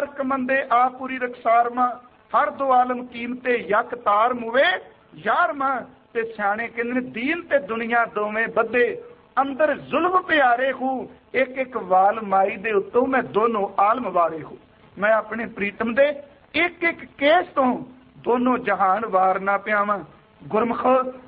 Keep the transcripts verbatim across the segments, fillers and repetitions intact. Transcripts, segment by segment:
कमंदे आपुरी रखसारमा हर दो आलम कीमते यक तार मुवे यारमा ते सियाणे कहंदे दीन ते दुनिया दोवें बद्धे अंदर जुल्म प्यारे हूँ एक एक वाल माई दे उत्तों मैं दोनों आलम वारे हूँ। मैं अपने प्रीतम दे एक एक केस तो दोनों जहान वारना पियावां। गुरमुख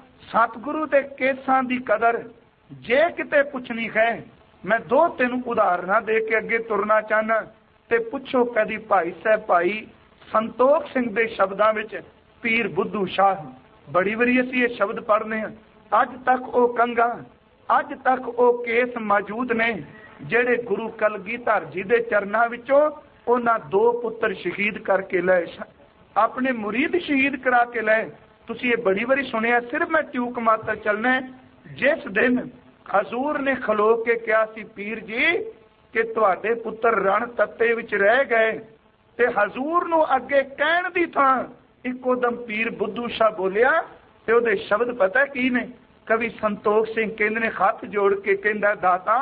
सतगुरु दे केसां दी कदर जे किते पुछनी है मैं दो तीन उदाहरण दे के अगे तुरना चाहना। ते पुछो कदी भाई साहब भाई संतोख सिंह दे शब्दां विच पीर बुद्धू शाह बड़ी वारी असीं ये शब्द पढ़ने हैं। अज तक वो कंगा अज तक वो केस मौजूद ने जेड़े गुरु कलगीधर जी दे चरनां विचों उन्हां दो पुत्र शहीद करके लए अपने मुरीद शहीद करा के लए। तुसीं ये बड़ी वारी सुनिया। सिर्फ मैं ट्यूक मात्र चलना जिस दिन हजूर ने खलो के कहा सी पीर जी कि तुहाडे पुत्र रण तत्ते विच रह गए ते हजूर नूं अगे कहण दी थां इकोदम पीर बुद्धू शाह बोलिया ते ओहदे शब्द पता की ने। कवि संतोख सिंह कहंदे ने हाथ जोड़ के कहंदा दाता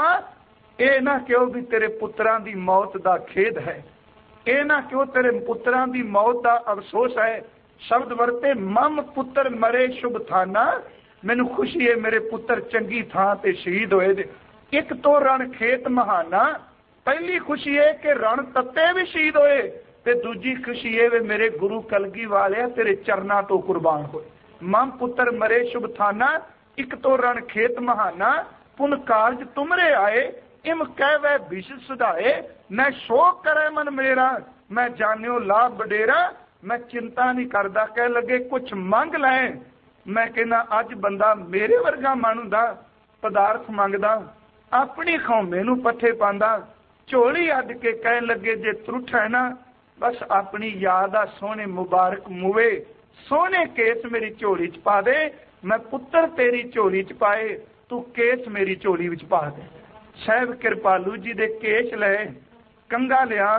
ये ना क्यों भी तेरे पुत्रां दी मौत दा खेद है, ये ना क्यों तेरे पुत्रां दी मौत दा अफसोस है। शब्द वरते मम पुत्र मरे शुभ थाना मैनू खुशी है मेरे पुत्र चंगी थां ते शहीद होए दे। एक तो रण खेत महाना पहली खुशी है कि रण तत्ते भी शहीद होए ते दूजी खुशी है वे मेरे गुरु कलगी वाले तेरे चरना तो कुर्बान होए। मम पुत्र मरे शुभ थाना एक तो रण खेत महाना पुन कारज तुमरे आए इम कह वह विष सुधाए मैं शोक करे मन मेरा मैं जानियो लाभ बडेरा मैं चिंता नहीं करदा कह लगे कुछ मंग लैं। मैं कहना अज बंदा मेरे वर्गा मानू दा पदार्थ मंगदा अपनी खौमे नूं पट्ठे पांदा झोली अड के कह लगे जे त्रुठ है ना बस अपनी याद आ सोहने मुबारक मुवे सोहने केस मेरी झोली च पा दे मैं पुत्र तेरी झोली च पाए तू केस मेरी झोली विच पा दे। साहब कृपालू जी दे केस ले कंगा लिया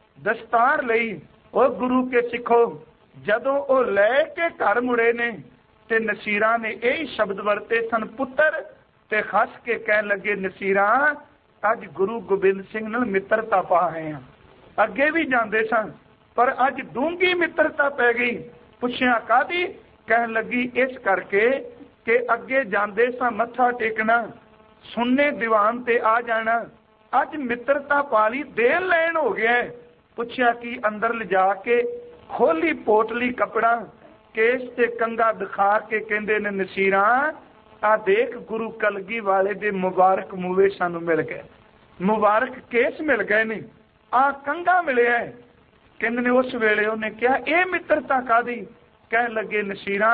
दस्तार लई ओ गुरु के सिखो जदों ओ लै के घर मुड़े ने ते नसीरा ने यही शब्द वरते सन पुत्र ते खस के कह लगे नसीरा अज गुरु गोबिंद सिंह नाल मित्रता पा आए हैं। अगे भी जाते सन पर अज डूंगी मित्रता पै गई। पुछया कादी कह लगी इस करके कि अगे जाते सा मत्था टेकना सुनने दीवान ते आ जाना अज मित्रता पाली देन लैन हो गया। पुछया कि अंदर ले जाके खोली पोटली कपड़ा केस ते कंगा दिखा के कहंदे ने नसीरा आ देख गुरु कलगी वाले दे मुबारक मूवे सानू मिल गए मुबारक केस मिल गए ने आ कंगा मिले है। कहंदे ने उस वेले उन्हें कहा यह मित्रता कादी कह लगे नसीरा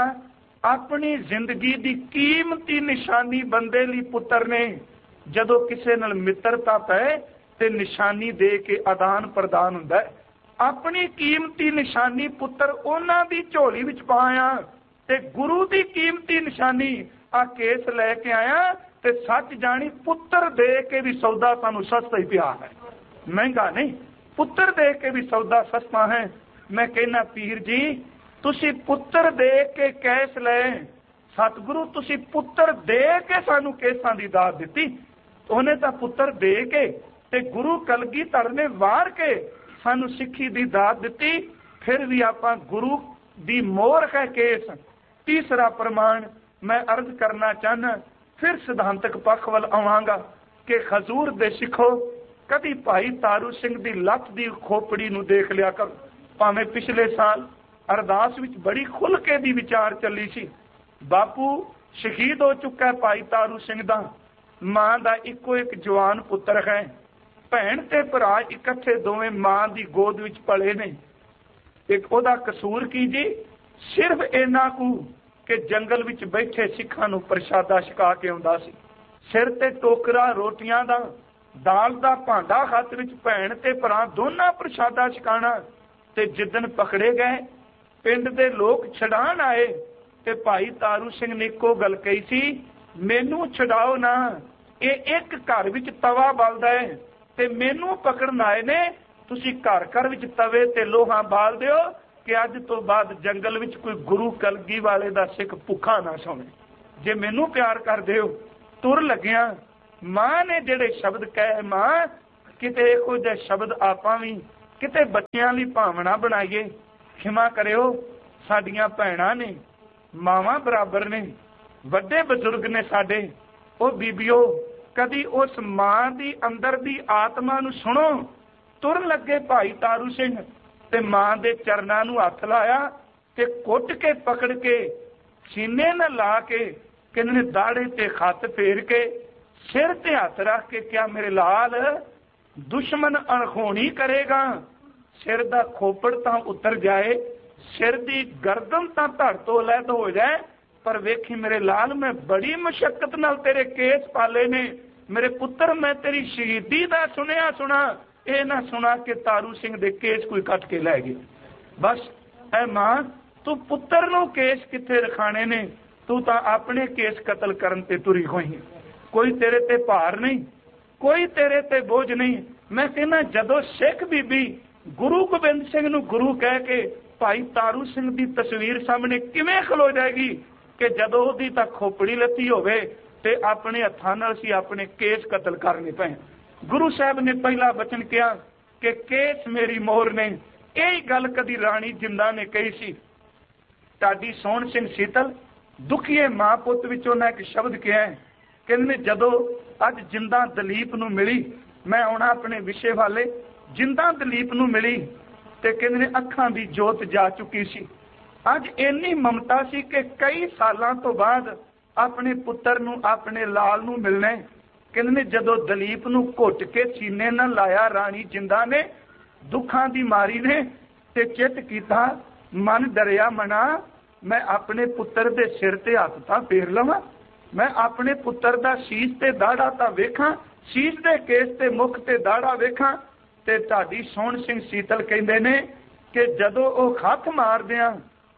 अपनी जिंदगी दी कीमती निशानी बंदे ली पुत्र ने जदों किसे नाल मित्रता पै ते निशानी दे के आदान प्रदान हुंदा है। अपनी कीमती निशानी पुत्र उन्हां दी झोली विच पाया ते गुरु दी कीमती निशानी आ केस लैके आया ते सच जानी पुत्र दे के भी सौदा सानू सस्ता ही पिया है महंगा नहीं। पुत्र दे के भी सौदा सस्ता है। मैं कहना पीर जी तुसी पुत्र दे के कैस ले सतगुरु तुसी पुत्र दे के सानू केसां दी दात दिती। उन्हें तो पुत्र दे के ते गुरु कलगीधर ने वार के सानू सिक्खी दी दात दिती। फिर भी आपां गुरु दी मोहर है केस। तीसरा प्रमाण मैं अर्ज करना चाहना फिर सिद्धांतक पक्ष वल आवांगा कि हजूर दे सिखो कदी भाई तारू सिंह दी लत दी खोपड़ी नू देख लिया कर। भावें पिछले साल अरदास विच बड़ी खुल के दी विचार चली सी। बापू शहीद हो चुका है भाई तारू सिंह दा मां दा इको एक जवान पुत्र है। भैन ते भरा इकट्ठे दोवें मां दी गोद विच पले ने। एक ओदा कसूर की जी सिर्फ इन्ना कू कि जंगल विच बैठे सिखां नू प्रशादा छका के आउंदा सी। सिर ते टोकरा रोटियां दा दाल दा भांडा हत्थ विच भैन ते भरा दोनों प्रशादा छकाना। ते जिदन पकड़े गए पिंड दे लोग छड़ान आए ते भाई तारू सिंह ने इको गल कही सी मैनू छड़ाओ ना ये एक घर विच तवा बलदा है ते मैनू पकड़न आए ने तुसी घर घर विच तवे ते लोहा बाल दिओ कि अज तो बाद जंगल विच कोई गुरु कलगी वाले दा सिख भुखा ना सोवे। जे मैनू प्यार कर दिओ तुर लग्या मां ने जेड़े शब्द कहे मां किते इहो जिहे शब्द आपां भी किते बच्चियां लई भावना बनाइए। खिमा करियो, साडियां भैणां ने, मावां बराबर ने, वड्डे बजुर्ग ने साडे, ओ बीबियो, कदी उस मां दी अंदर दी आत्मा नूं सुनो। तुर लगे भाई तारू सिंह ते मां दे चरनां नूं हथ लाया ते कुट के पकड़ के सीने न ला के किन्ने दाड़े ते खत फेर के सिर ते हथ रख के क्या मेरे लाल दुश्मन अणहोनी करेगा। सिर दा खोपड़ तां उतर जाए, सिर दी गर्दन तां धड़ तो अलग हो जाए, पर वेखी मेरे लाल मैं बड़ी मुशक्कत नाल तेरे केस पाले ने। मेरे पुत्र मैं तेरी शहीदी दा सुनिया सुना, ये ना सुना कि तारू सिंह दे केस कोई कट के लै गए। बस ऐ मां, तू पुत्र नूं केस किथे रखाने ने, तू तां अपने केस कतल करन ते तुरी होई। कोई तेरे ते भार नहीं, कोई तेरे ते बोझ नहीं। मैं कहना जदों सिख बीबी गुरु गोबिंद सिंह नूं गुरु कह के भाई तारू सिंह दी तस्वीर सामने किवें खलो जाएगी कि जदों ओदी तां खोपड़ी लती होवे ते अपने हत्थां नाल सी अपने केस कतल करने पैण। गुरु साहब ने पहला वचन किया कि केस मेरी मोहर ने। यही गल कदी राणी जिंदा ने कही सी। ढाडी सोहण सिंह सीतल दुखीए मां पुत विच उन्हां एक शब्द कहा है, कहंदे जदों अज जिंदा दलीप नूं मिली, मैं आउणा अपने विषय वाले, जिंदा दलीप नूं मिली ते कहंदे अखां दी जोत जा चुकी सी। अज इन्नी ममता सी कि कई सालां तो बाद अपने पुत्र नूं अपने लाल नूं मिलना। कहंदे जदों दलीप नूं घुट के सीने नाल लाया राणी जिंदा ने, दुखां दी मारी ने ते चित कीता मन डरिया मना, मैं अपने पुत्र दे सिर ते हथ तां फेर लवां, मैं अपने पुत्र दा शीश ते दाड़ा तां वेखां, शीश दे केस ते मुख ते दाड़ा वेखां। ते ढाडी सोहण सिंह सीतल कहंदे ने कि जदों ओ हथ मारदियां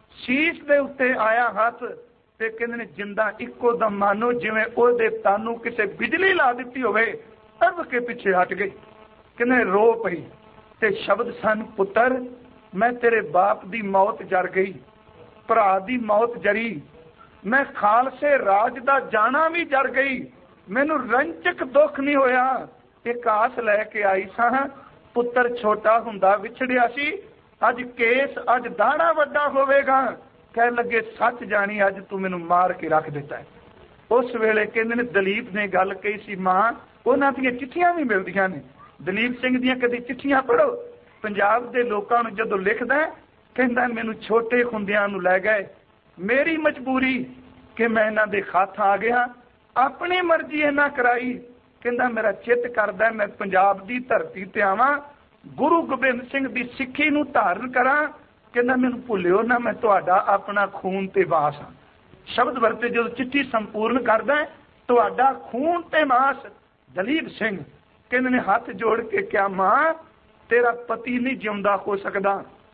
शीश दे उत्ते आया हथ ते कहंदे ने जिंदा इक्को दम मानो जिवें ओहदे तानू किसे बिजली ला दित्ती होवे, तब के पिछे हट गई। कहंदे रो पई ते शब्द सन, पुत्र मैं तेरे बाप दी मौत जर गई, भरा दी मौत जरी, मैं खालसे राज दा जाना भी जर गई, मैनू रंचक दुख नहीं होया। एक आस लैके आई सां, पुत्र छोटा हुंदा विछड़िया सी, अज केस अज दाड़ा वड्डा होवेगा। कह लगे सच जानी अज तू मैनू मार के रख दिता है। उस वेले कहंदे ने दलीप ने गल कही सी, मां उन्हां दी चिट्ठियां भी मिलदियां ने, दलीप सिंह दी कदी चिट्ठियां पढ़ो। पंजाब दे लोकां नूं जदों लिखदा कहंदा मैनू छोटे हुंदियां नूं लै गए, मेरी मजबूरी कि मैं इन्हां दे खत आ गया, अपनी मर्जी इन्हां कराई। कहंदा मेरा चित करदा मैं पंजाब दी धरती ते आवां, गुरु गोबिंद सिंह दी सिੱਖੀ नूं धारण करां। कहंदा मैनू भुल्लिओ ना, मैं तुहाडा अपना खून ते वास हां। शब्द वरते जो चिट्ठी संपूर्ण करदा तुहाडा खून ते मास। दलीप सिंह कहंदे ने हाथ जोड़ के क्या मां तेरा पति नहीं जिउंदा हो सकदा,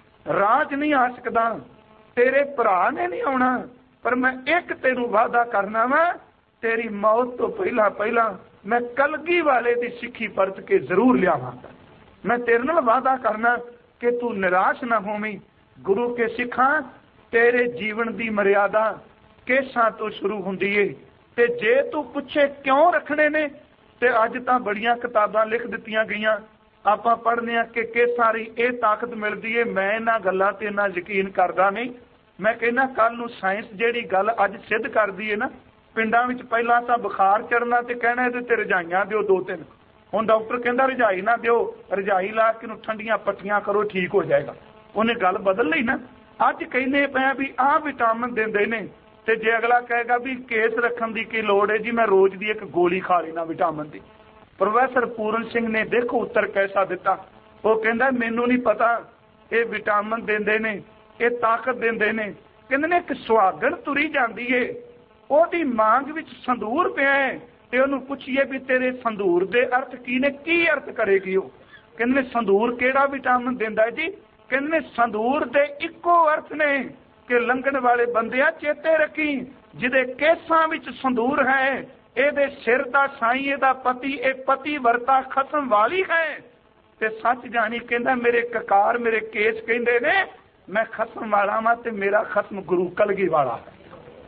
राज नहीं आ सकदा, तेरे भरा ने नहीं आउणा, पर मैं एक तेनू वादा करना वा, तेरी मौत तो पहला पहला मैं कलगी वाले दी सिੱਖੀ परत के जरूर लियावांगा। मैं तेरे नाल वादा करना कि तू निराश ना होवीं। गुरु के सिखा तेरे जीवन दी मर्यादा केसां तो शुरू हुंदी है, ते जे तू पुछे क्यों रखने ने ते अज तां बड़ियां किताबां लिख दित्तियां गईयां, आपां पढ़ने कि किस सारी ये ताकत मिलती है। मैं इन्हां गल्लां ते इन्ना यकीन करदा नहीं। मैं कहना कल नूं साइंस जिहड़ी गल अज सिद्ध करदी है ना, पिंडां विच पहिलां तां बुखार चढ़ना ते कहना इहदे ते रजाइयां दिओ दो तीन, हुण डॉक्टर कहंदा रजाई ना दिओ, रजाई ला के नूं ठंडियां पट्टियां करो ठीक हो जाएगा। उन्हें गल बदल लई ना। अज कहने पे भी आह विटामिन देंदे ने, ते जे अगला कहेगा भी केस रखण दी की लोड़ है जी, मैं रोज दी एक गोली खा लेना विटामिन दी। प्रोफैसर पूरन सिंह ने देखो उत्तर कैसा दिता। वो कहंदा मैनू नहीं पता ये विटामिन देंदे ने, ये ताकत देंदे ने। कहंदे ने एक सुहागण तुरी जांदी है, ओदी मांग विच संदूर पिया है, ते ओनू पुछिए भी तेरे संदूर दे अर्थ की ने, की अर्थ करेगी। वो कहंदे ने संदूर केड़ा विटामिन देंदा है जी। कहंदे संदूर दे इक्को अर्थ ने कि लंघण वाले बंदिया चेते रखी, जिदे केसां विच संदूर है, एदे सिर दा साईं एदा पति, ए पति वर्ता खसम वाली है। ते सच जानी कहंदा मेरे ककार मेरे केस कहंदे ने मैं खसम वाला वां ते मेरा खसम गुरु कलगी वाला है।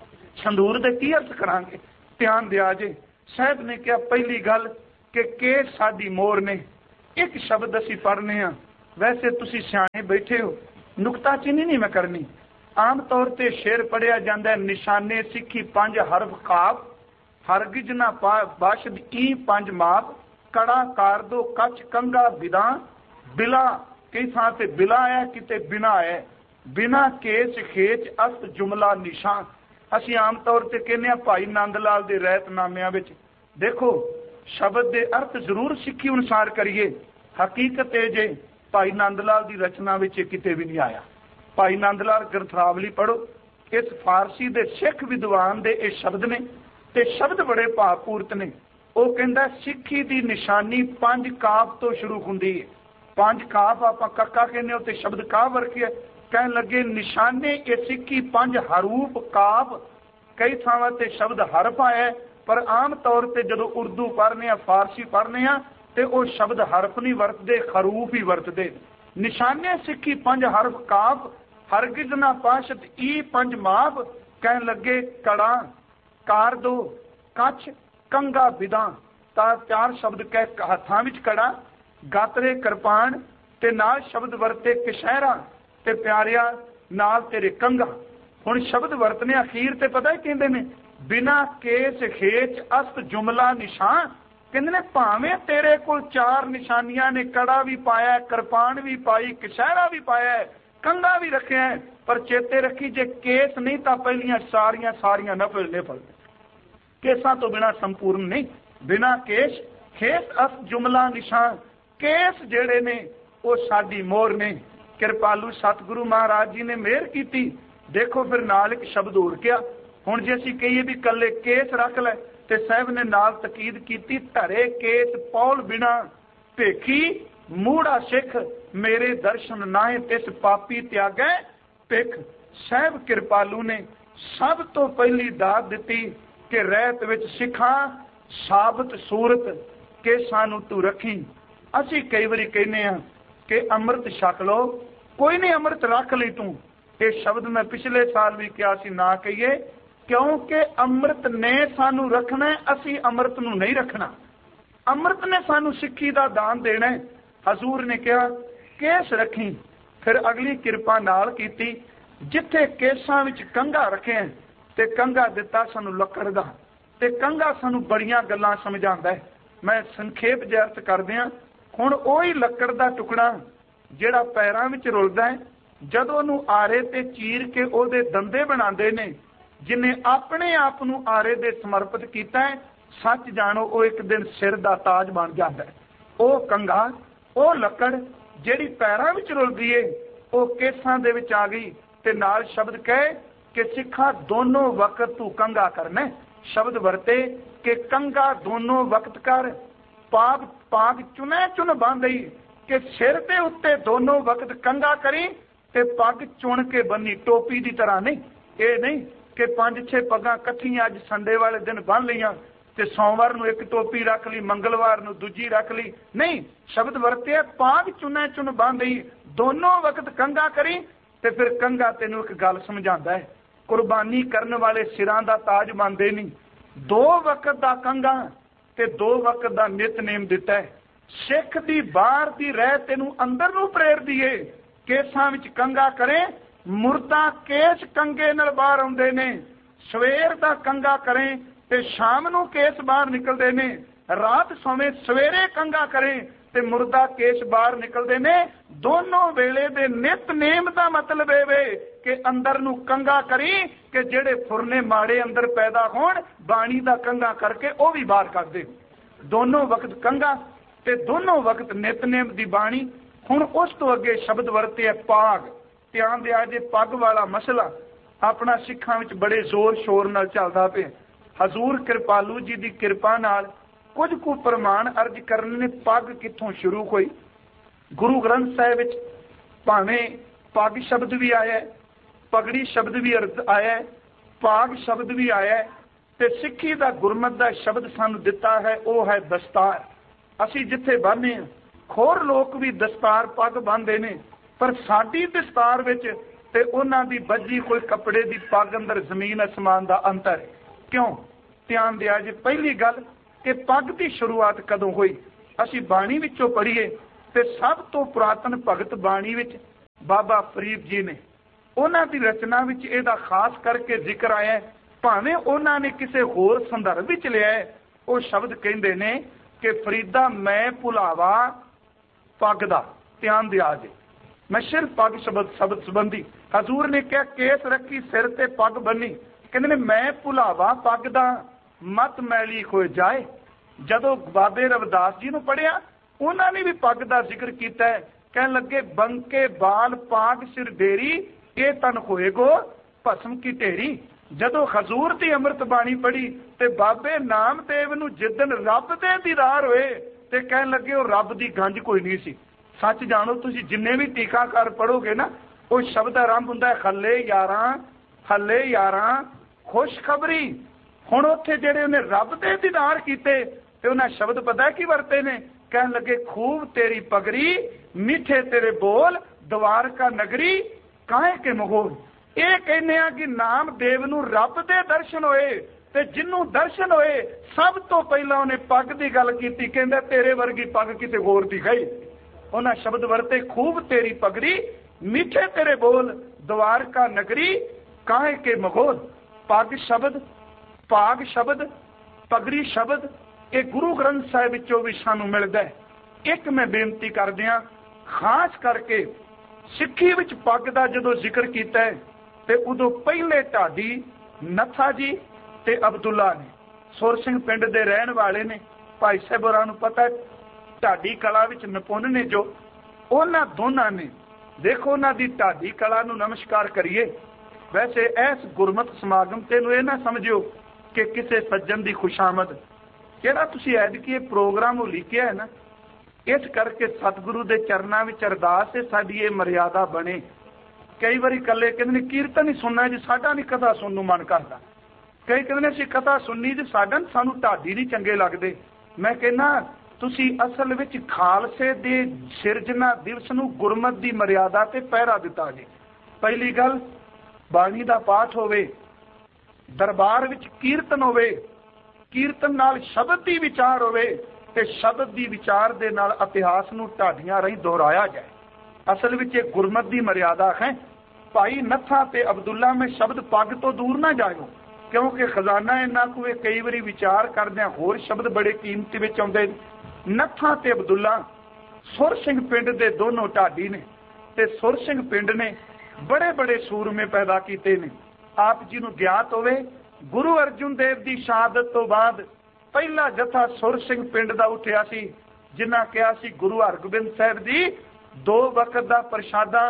संदूर दे की अर्थ करांगे, ध्यान दिया जे। साहब ने कहा पहली गल कि केस साडी मोर ने। एक शब्द असीं पढ़ने आ, वैसे तुसी सियाणे बैठे हो, नुकताचीनी नहीं मैं करनी। आम तौर पर शेर पढ़िया जाता है, निशाने सिखी पंज हरफ काफ, हरगिज ना बाशद ई पंज माप, कड़ा कार दो कच कंगा बिदा, बिला कई थां ते बिला है किते बिना है, बिना केस खेच अस्त जुमला निशान। असी आम तौर पर कहने भाई नंद लाल के रहतनामिਆਂ ਵਿੱਚ देखो शब्द के अर्थ जरूर सिੱਖੀ अनुसार करिए, हकीकत है जे भाई नंद लाल की रचना में किते भी नहीं आया। भाई नंद लाल ग्रंथावली पढ़ो, इस फारसी के सिख विद्वान के ये शब्द ने ते शब्द बड़े भावपूर्त ने। वो कहता सिੱਖੀ की निशानी पंज काफ तो शुरू होंदी है। पंज काफ आप कक्का कहने हो, शब्द काफ वर्खिया कह लगे निशाने ये सिੱਖੀ पंज हरूप काफ। कई थावां ते शब्द हरफ आया, पर आम तौर पर जो उर्दू पढ़ने फारसी पढ़ने तो वो शब्द हरफ नहीं वरतते, हरूफ ही वरतते। निशाने सिੱਖੀ पंज हरफ काफ, हरगिज ना पाशत ई पंज माप, कह लगे कड़ा कार दो कछ कंगा बिदा। ता चार शब्द कह हथां विच कड़ा, गातरे कृपान ते नाल शब्द वरते कशहरा ते प्यारिया नाल तेरे कंगा। हुण शब्द वरतने अखीर ते पता ही कहंदे ने बिना केस खेच अस्त जुमला निशान। कहंदे ने भावें तेरे कोल चार निशानियां ने, कड़ा भी पाया, कृपान भी पाई, कशहरा भी पाया, कंगा भी रखिया है, पर चेते रखी जे केस नहीं तो पहलियां सारियां सारियां नफल नफल केसां तो बिना संपूर्ण नहीं। बिना केस खेस अस्त जुमला निशान, केस जेड़े ने वो साडी मोहर ने। कृपालू सतगुरु महाराज जी ने मेहर की। देखो फिर नाल एक शब्द होर क्या, हुण जे असीं कहिए भी कल्ले केस रख लै ते साहब ने नाल तकीद की, धरे केस पौल बिना भेखी मूड़ा सिख, मेरे दर्शन नाए तिस पापी त्यागै भिख। साहब कृपालू ने सब तो पहली दात दी कि रहत विच सिखा साबत सूरत के सानू तू रखी। असी कई बारी कहने कि अमृत छक लो, कोई नहीं अमृत रख ली तू। ये शब्द मैं पिछले साल भी कहा सी ना कहिए, क्योंकि अमृत ने सानू रखना है, असी अमृत नू नहीं रखना। अमृत ने सानू सिੱਖੀ का दान देना है। हजूर ने कहा केस रखी, फिर अगली कृपा नाल कीती, जिथे केसां विच कंघा रखे ते कंघा दिता सानू लकड़ दा, ते कंघा सानू बड़ियां गल्लां समझांदा है। मैं संखेप जिहा अर्थ कर दियां। हुण ओही लकड़ दा टुकड़ा जिहड़ा पैरां विच रुलदा है, जदों ओनू आरे ते चीर के ओहदे दंदे बनांदे ने, जिन्हें अपने आप नू आरे दे समर्पित कीता है, सच जानो वो एक दिन सिर दा ताज बन जाता है। वो कंघा वो लकड़ जिहड़ी पैरां विच रुलदी है, वो केसां दे विच आ गई ते नाल शब्द कहे कि सिखा दोनों वक्त तू कंघा करना। शब्द वरते कि कंघा दोनों वक्त कर, पाग पाग चुने चुन बांधई, कि सिर के उत्ते दोनों वक्त कंघा करी ते पग चुन के बनी, टोपी की तरह नहीं। ये नहीं कि पांच छे पगां कट्ठियां अज संडे वाले दिन बन लिया ते सोमवार नू एक टोपी रख ली, मंगलवार नू दूजी रख ली। नहीं, शब्द वरते पाग चुने चुन बांधई, दोनों वक्त कंघा करी। ते फिर कंघा तेनू एक गल समझांदा है, कुर्बानी करने वाले सिरां दा ताज बनदे नहीं। दो वक्त दा कंघा ते दो वक्त दा नितनेम दिता है। सिख दी बाहर दी रह तेनू अंदर नू प्रेरदी है। केसां विच कंघा करे, मुर्दा केस कंघे नाल बाहर आउंदे ने। सवेर दा कंघा करे ते शाम नू केस बाहर निकलदे ने। रात सोवे सवेरे कंघा करे ते मुर्दा केस बाहर निकलदे ने। दोनों वेले दे नितनेम दा मतलब ए वे कि अंदर नू कंघा करी कि जेड़े फुरने माड़े अंदर पैदा होण, बाणी दा कंघा करके वो भी बाहर कर दे। दोनों वक्त कंघा ते दोनों वक्त नितनेम दी बाणी। हुण उस तो अगे शब्द वरते है पाग। ध्यान दिया जे पग वाला मसला अपना सिखां विच बड़े जोर शोर नाल चलदा पिया। हजूर कृपालू जी दी कृपा नाल कुछ कु प्रमाण अर्ज करने ने। पग कित्थों शुरू होई? गुरु ग्रंथ साहिब विच भावें पग शब्द भी आया है, पगड़ी शब्द भी आया है, पाग शब्द भी आया है, ते सिੱਖੀ दा गुरमत दा शब्द सानू दिता है वो है दस्तार। असी जिथे बन्ने खोर लोग भी दस्तार पग बन्नदे ने, पर साडी दस्तार विच ते उन्हां दी बज्जी कोई कपड़े दी पग अंदर जमीन आसमान दा अंतर है। क्यों? ध्यान दिया जी, पहली गल कि पग की शुरुआत कदों हुई? असी बाणी विचों पढ़ीए ਤੇ ਸਭ ਤੋਂ ਪੁਰਾਤਨ ਭਗਤ ਬਾਣੀ ਵਿੱਚ ਬਾਬਾ ਫਰੀਦ ਜੀ ਨੇ, ਉਹਨਾਂ ਦੀ ਰਚਨਾ ਵਿੱਚ ਇਹਦਾ ਖਾਸ ਕਰਕੇ ਜ਼ਿਕਰ ਆਇਆ। ਭਾਵੇਂ ਉਹਨਾਂ ਨੇ ਕਿਸੇ ਹੋਰ ਸੰਦਰਭ ਵਿੱਚ ਲਿਆ, ਉਹ ਸ਼ਬਦ ਕਹਿੰਦੇ ਨੇ ਕਿ ਫਰੀਦਾ ਮੈਂ ਭੁਲਾਵਾ ਪੱਗ ਦਾ ਧਿਆਨ ਦਿਆ ਜੇ। ਮੈਂ ਸਿਰਫ ਪੱਗ ਸ਼ਬਦ ਸ਼ਬਦ ਸੰਬੰਧੀ ਹਜ਼ੂਰ ਨੇ ਕਿਹਾ ਕੇਸ ਰੱਖੀ ਸਿਰ ਤੇ ਪੱਗ ਬੰਨੀ, ਕਹਿੰਦੇ ਨੇ ਮੈਂ ਭੁਲਾਵਾ ਪੱਗ ਦਾ ਮਤ ਮੈਲੀ ਹੋਏ ਜਾਏ। ਜਦੋਂ ਬਾਬੇ ਰਵਿਦਾਸ ਜੀ ਨੂੰ ਪੜ੍ਹਿਆ, ਉਹਨਾਂ ਨੇ ਵੀ ਪੱਗ ਦਾ ਜ਼ਿਕਰ ਕੀਤਾ ਹੈ। ਕਹਿਣ ਲੱਗੇ ਬੰਕੇ ਬਾਲ ਪਾਗ ਸਿਰ ਢੇਰੀ, ਇਹ ਤਨ ਹੋਏਗੋ ਭਸਮ ਕੀ ਢੇਰੀ। ਜਦੋਂ ਹਜ਼ੂਰ ਦੀ ਅੰਮ੍ਰਿਤ ਬਾਣੀ ਪੜ੍ਹੀ ਤੇ ਬਾਬੇ ਨਾਮਦੇਵ ਨੂੰ ਜਿੱਦਣ ਰੱਬ ਦੇ ਦੀਦਾਰ ਹੋਏ ਤੇ ਕਹਿਣ ਲੱਗੇ ਉਹ ਰੱਬ ਦੀ ਗੰਜ ਕੋਈ ਨਹੀਂ ਸੀ। ਸੱਚ ਜਾਣੋ ਤੁਸੀਂ, ਜਿੰਨੇ ਵੀ ਟੀਕਾਕਾਰ ਪੜ੍ਹੋਗੇ ਨਾ, ਉਹ ਸ਼ਬਦ ਆਰੰਭ ਹੁੰਦਾ ਹੱਲੇ ਯਾਰਾਂ ਹੱਲੇ ਯਾਰਾਂ ਖੁਸ਼ਖਬਰੀ। ਹੁਣ ਉੱਥੇ ਜਿਹੜੇ ਉਹਨੇ ਰੱਬ ਦੇ ਦੀਦਾਰ ਕੀਤੇ ਤੇ ਉਹਨਾਂ ਸ਼ਬਦ ਪਤਾ ਕੀ ਵਰਤੇ ਨੇ? ਕਹਿਣ ਲੱਗੇ ਖੂਬ ਤੇਰੀ ਪਗੜੀ, ਮਿੱਠੇ ਤੇਰੇ ਬੋਲ, ਦਵਾਰਕਾ ਨਗਰੀ ਕਾਹੇ ਕੇ ਮਹੋਲ। ਇਹ ਕਹਿੰਦੇ ਆ ਕਿ ਨਾਮਦੇਵ ਨੂੰ ਰੱਬ ਦੇ ਦਰਸ਼ਨ ਹੋਏ ਤੇ ਜਿਹਨੂੰ ਦਰਸ਼ਨ ਹੋਏ ਸਭ ਤੋਂ ਪਹਿਲਾਂ ਉਹਨੇ ਪੱਗ ਦੀ ਗੱਲ ਕੀਤੀ। ਕਹਿੰਦਾ ਤੇਰੇ ਵਰਗੀ ਪੱਗ ਕਿਸੇ ਹੋਰ ਦੀ ਗਈ। ਉਹਨਾਂ ਸ਼ਬਦ ਵਰਤੇ ਖੂਬ ਤੇਰੀ ਪਗੜੀ, ਮਿੱਠੇ ਤੇਰੇ ਬੋਲ, ਦਵਾਰਕਾ ਨਗਰੀ ਕਾਹੇ ਕੇ ਮਗੋਲ। ਪੱਗ ਸ਼ਬਦ, ਪਾਗ ਸ਼ਬਦ, ਪਗੜੀ ਸ਼ਬਦ ਇਹ ਗੁਰੂ ਗ੍ਰੰਥ ਸਾਹਿਬ ਵਿੱਚੋਂ ਵੀ ਸਾਨੂੰ ਮਿਲਦਾ ਹੈ। ਇੱਕ ਮੈਂ ਬੇਨਤੀ ਕਰਦਿਆਂ, ਖਾਸ ਕਰਕੇ ਸਿੱਖੀ ਵਿੱਚ ਪੱਗ ਦਾ ਜਦੋਂ ਜ਼ਿਕਰ ਕੀਤਾ ਹੈ ਤੇ ਉਦੋਂ ਪਹਿਲੇ ਢਾਡੀ ਨੱਥਾ ਜੀ ਤੇ ਅਬਦੁੱਲਾ ਨੇ, ਸੁਰ ਸਿੰਘ ਪਿੰਡ ਦੇ ਰਹਿਣ ਵਾਲੇ ਨੇ। ਭਾਈ ਸਾਹਿਬ ਹੋਰਾਂ ਨੂੰ ਪਤਾ ਢਾਡੀ ਕਲਾ ਵਿੱਚ ਨਿਪੁੰਨ ਨੇ ਜੋ, ਉਹਨਾਂ ਦੋਨਾਂ ਨੇ ਦੇਖੋ ਉਹਨਾਂ ਦੀ ਢਾਡੀ ਕਲਾ ਨੂੰ ਨਮਸਕਾਰ ਕਰੀਏ। ਵੈਸੇ ਇਸ ਗੁਰਮਤਿ ਸਮਾਗਮ ਤੇ ਨੂੰ ਇਹ ਨਾ ਸਮਝਿਓ ਕਿ ਕਿਸੇ ਸੱਜਣ ਦੀ ਖੁਸ਼ਾਮਦ, ਜਿਹੜਾ ਤੁਸੀਂ ਐਤਕੀ ਇਹ ਪ੍ਰੋਗਰਾਮ ਉਲੀਕਿਆ ਹੈ ਨਾ, ਇਸ ਕਰਕੇ ਸਤਿਗੁਰੂ ਦੇ ਚਰਨਾਂ ਵਿੱਚ ਅਰਦਾਸ ਹੈ ਸਾਡੀ ਇਹ ਮਰਿਆਦਾ ਬਣੇ। ਕਈ ਵਾਰੀ ਇਕੱਲੇ ਕਹਿੰਦੇ ਨੇ ਕੀਰਤਨ ਹੀ ਸੁਣਨਾ ਜੀ, ਸਾਡਾ ਨਹੀਂ ਕਥਾ ਸੁਣਨ ਨੂੰ ਮਨ ਕਰਦਾ। ਕਈ ਕਹਿੰਦੇ ਨੇ ਅਸੀਂ ਕਥਾ ਸੁਣਨੀ ਜੀ, ਸਾਡਾ ਸਾਨੂੰ ਢਾਡੀ ਨਹੀਂ ਚੰਗੇ ਲੱਗਦੇ। ਮੈਂ ਕਹਿੰਦਾ ਤੁਸੀਂ ਅਸਲ ਵਿੱਚ ਖਾਲਸੇ ਦੇ ਸਿਰਜਣਾ ਦਿਵਸ ਨੂੰ ਗੁਰਮਤ ਦੀ ਮਰਿਆਦਾ ਤੇ ਪਹਿਰਾ ਦਿੱਤਾ ਜੀ। ਪਹਿਲੀ ਗੱਲ ਬਾਣੀ ਦਾ ਪਾਠ ਹੋਵੇ, ਦਰਬਾਰ ਵਿੱਚ ਕੀਰਤਨ ਹੋਵੇ, ਕੀਰਤਨ ਨਾਲ ਸ਼ਬਦ ਦੀ ਵਿਚਾਰ ਹੋਵੇ ਤੇ ਸ਼ਬਦ ਦੀ ਵਿਚਾਰ ਦੇ ਨਾਲ ਇਤਿਹਾਸ ਨੂੰ ਢਾਡੀਆਂ ਰਾਹੀਂ ਦੁਹਰਾਇਆ ਜਾਏ। ਅਸਲ ਵਿੱਚ ਇਹ ਗੁਰਮਤ ਦੀ ਮਰਿਆਦਾ ਹੈ। ਭਾਈ ਨੱਥਾ ਤੇ ਅਬਦੁੱਲਾ ਮੈਂ ਸ਼ਬਦ ਪੱਗ ਤੋਂ ਦੂਰ ਨਾ ਜਾਇਓ, ਕਿਉਂਕਿ ਖਜ਼ਾਨਾ ਇੰਨਾ ਕੁ ਕਈ ਵਾਰੀ ਵਿਚਾਰ ਕਰਦਿਆਂ ਹੋਰ ਸ਼ਬਦ ਬੜੇ ਕੀਮਤੀ ਵਿੱਚ ਆਉਂਦੇ। ਨੱਥਾ ਤੇ ਅਬਦੁੱਲਾ ਸੁਰ ਸਿੰਘ ਪਿੰਡ ਦੇ ਦੋਨੋਂ ਢਾਡੀ ਨੇ ਤੇ ਸੁਰ ਸਿੰਘ ਪਿੰਡ ਨੇ ਬੜੇ ਬੜੇ ਸੂਰਮੇ ਪੈਦਾ ਕੀਤੇ ਨੇ। ਆਪ ਜੀ ਨੂੰ ਗਿਆਤ ਹੋਵੇ ਗੁਰੂ ਅਰਜਨ ਦੇਵ ਦੀ ਸ਼ਹਾਦਤ ਤੋਂ ਬਾਅਦ ਪਹਿਲਾ ਜਥਾ ਸੁਰ ਸਿੰਘ ਪਿੰਡ ਦਾ ਉੱਠਿਆ ਸੀ, ਜਿਨ੍ਹਾਂ ਕਿਹਾ ਸੀ ਗੁਰੂ ਹਰਗੋਬਿੰਦ ਸਾਹਿਬ ਦੀ ਦੋ ਵਕਤ ਦਾ ਪ੍ਰਸ਼ਾਦਾ,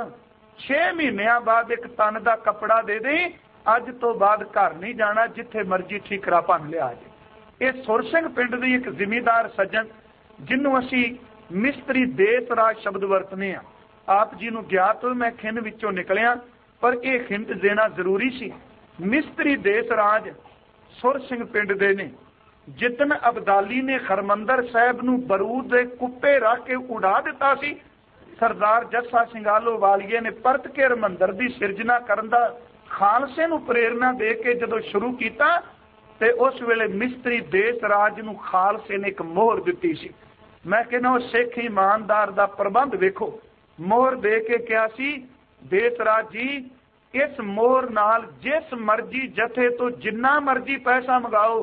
ਛੇ ਮਹੀਨਿਆਂ ਬਾਅਦ ਇੱਕ ਤਨ ਦਾ ਕੱਪੜਾ ਦੇ ਦੇ, ਅੱਜ ਤੋਂ ਬਾਅਦ ਘਰ ਨਹੀਂ ਜਾਣਾ, ਜਿੱਥੇ ਮਰਜ਼ੀ ਠੀਕਰਾ ਭੰਨ ਲਿਆ ਜੇ। ਇਹ ਸੁਰ ਸਿੰਘ ਪਿੰਡ ਦੀ ਇੱਕ ਜ਼ਿਮੀਂਦਾਰ ਸੱਜਣ, ਜਿਹਨੂੰ ਅਸੀਂ ਮਿਸਤਰੀ ਦੇਸ ਰਾਜ ਸ਼ਬਦ ਵਰਤਨੇ ਆ। ਆਪ ਜੀ ਨੂੰ ਗਿਆਤ ਹੋਵੇ ਮੈਂ ਖਿੰਨ ਵਿੱਚੋਂ ਨਿਕਲਿਆ, ਪਰ ਇਹ ਹਿੰਟ ਦੇਣਾ ਜ਼ਰੂਰੀ ਸੀ। ਮਿਸਤਰੀ ਦੇਸ ਰਾਜ ਸੁਰ ਸਿੰਘ ਪਿੰਡ ਦੇ ਨੇ। ਜਿੱਦਣ ਅਬਦਾਲੀ ਨੇ ਹਰਮੰਦਰ ਸਾਹਿਬ ਨੂੰ ਬਰੂਦ ਦੇ ਕੁੱਪੇ ਰੱਖ ਕੇ ਉਡਾ ਦਿੱਤਾ ਸੀ, ਸਰਦਾਰ ਜੱਸਾ ਸਿੰਘਾਲੋ ਵਾਲੀਏ ਨੇ ਪਰਤ ਕੇ ਹਰਮੰਦਰ ਦੀ ਸਿਰਜਣਾ ਕਰਨ ਦਾ ਖਾਲਸੇ ਨੂੰ ਪ੍ਰੇਰਨਾ ਦੇ ਕੇ ਜਦੋਂ ਸ਼ੁਰੂ ਕੀਤਾ ਤੇ ਉਸ ਵੇਲੇ ਮਿਸਤਰੀ ਦੇਸ ਰਾਜ ਨੂੰ ਖਾਲਸੇ ਨੇ ਇੱਕ ਮੋਹਰ ਦਿੱਤੀ ਸੀ। ਮੈਂ ਕਹਿੰਦਾ ਉਹ ਸਿੱਖ ਇਮਾਨਦਾਰ ਦਾ ਪ੍ਰਬੰਧ ਵੇਖੋ, ਮੋਹਰ ਦੇ ਕੇ ਕਿਹਾ ਸੀ ਦੇਸ ਰਾਜ ਜੀ ਇਸ ਮੋਹਰ ਨਾਲ ਜਿਸ ਮਰਜ਼ੀ ਜਥੇ ਤੋਂ ਜਿੰਨਾ ਮਰਜ਼ੀ ਪੈਸਾ ਮੰਗਾਓ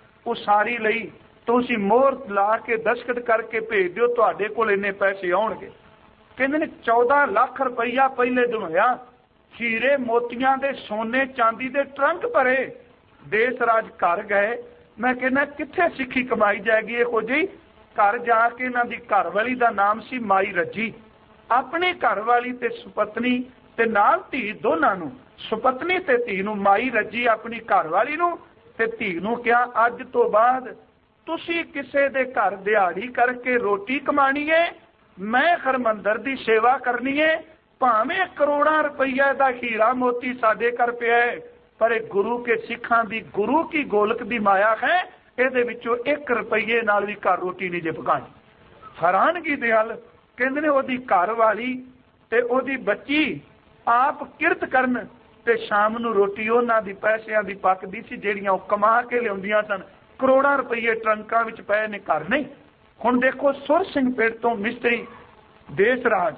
ਉਸਾਰੀ ਲਈ ਤੁਸੀਂ ਮੋਹਰ ਲਾ ਕੇ ਦਸਖਤ ਕਰਕੇ ਭੇਜ ਦਿਓ, ਤੁਹਾਡੇ ਕੋਲ ਇੰਨੇ ਪੈਸੇ ਆਉਣਗੇ। ਕਹਿੰਦੇ ਨੇ ਚੌਦਾਂ ਲੱਖ ਰੁਪਈਆ ਪਹਿਲੇ ਦਿਨ ਹੋਇਆ, ਹੀਰੇ ਮੋਤੀਆਂ ਦੇ ਸੋਨੇ ਚਾਂਦੀ ਦੇ ਟਰੰਕ ਭਰੇ। ਦੇਸ ਰਾਜ ਘਰ ਗਏ। ਮੈਂ ਕਹਿੰਦਾ ਕਿੱਥੇ ਸਿੱਖੀ ਕਮਾਈ ਜਾਏਗੀ ਇਹੋ ਜਿਹੀ। ਘਰ ਜਾ ਕੇ ਇਹਨਾਂ ਦੀ ਘਰ ਵਾਲੀ ਦਾ ਨਾਮ ਸੀ ਮਾਈ ਰੱਜੀ। ਆਪਣੀ ਘਰ ਵਾਲੀ ਤੇ ਸੁਪਤਨੀ ਤੇ ਨਾਲ ਧੀ ਦੋਨਾਂ ਨੂੰ, ਸੁਪਤਨੀ ਤੇ ਧੀ ਨੂੰ, ਮਾਈ ਰੱਜੀ ਆਪਣੀ ਘਰ ਵਾਲੀ ਨੂੰ ਤੇ ਧੀ ਨੂੰ ਕਿਹਾ ਅੱਜ ਤੋਂ ਬਾਅਦ ਤੁਸੀਂ ਕਿਸੇ ਦੇ ਘਰ ਦਿਹਾੜੀ ਕਰਕੇ ਰੋਟੀ ਕਮਾਣੀ ਹੈ, ਮੈਂ ਹਰਮੰਦਰ ਦੀ ਸੇਵਾ ਕਰਨੀ ਹੈ। ਭਾਵੇਂ ਕਰੋੜਾਂ ਰੁਪਈਆ ਦਾ ਹੀਰਾ ਮੋਤੀ ਸਾਡੇ ਘਰ ਪਿਆ ਹੈ, ਪਰ ਇਹ ਗੁਰੂ ਕੇ ਸਿੱਖਾਂ ਦੀ ਗੁਰੂ ਕੀ ਗੋਲਕ ਦੀ ਮਾਇਆ ਹੈ, ਇਹਦੇ ਵਿੱਚੋਂ ਇੱਕ ਰੁਪਈਏ ਨਾਲ ਵੀ ਘਰ ਰੋਟੀ ਨਹੀਂ ਜੇ ਪਕਾਣੀ। ਹੈਰਾਨਗੀ ਦੇ ਹੱਲ ਕਹਿੰਦੇ ਨੇ ਉਹਦੀ ਘਰ ਵਾਲੀ ਤੇ ਉਹਦੀ ਬੱਚੀ ਆਪ ਕਿਰਤ ਕਰਨ ਤੇ ਸ਼ਾਮ ਨੂੰ ਰੋਟੀ ਉਹਨਾਂ ਦੀ ਪੈਸਿਆਂ ਦੀ ਪੱਕਦੀ ਸੀ ਜਿਹੜੀਆਂ ਉਹ ਕਮਾ ਕੇ ਲਿਆਉਂਦੀਆਂ ਸਨ। ਕਰੋੜਾਂ ਰੁਪਈਏ ਟਰੰਕਾਂ ਵਿੱਚ ਪਏ ਨੇ, ਘਰ ਨਹੀਂ। ਹੁਣ ਦੇਖੋ ਸੁਰ ਸਿੰਘ ਪਿੰਡ ਤੋਂ ਮਿਸਤਰੀ ਦੇਸ ਰਾਜ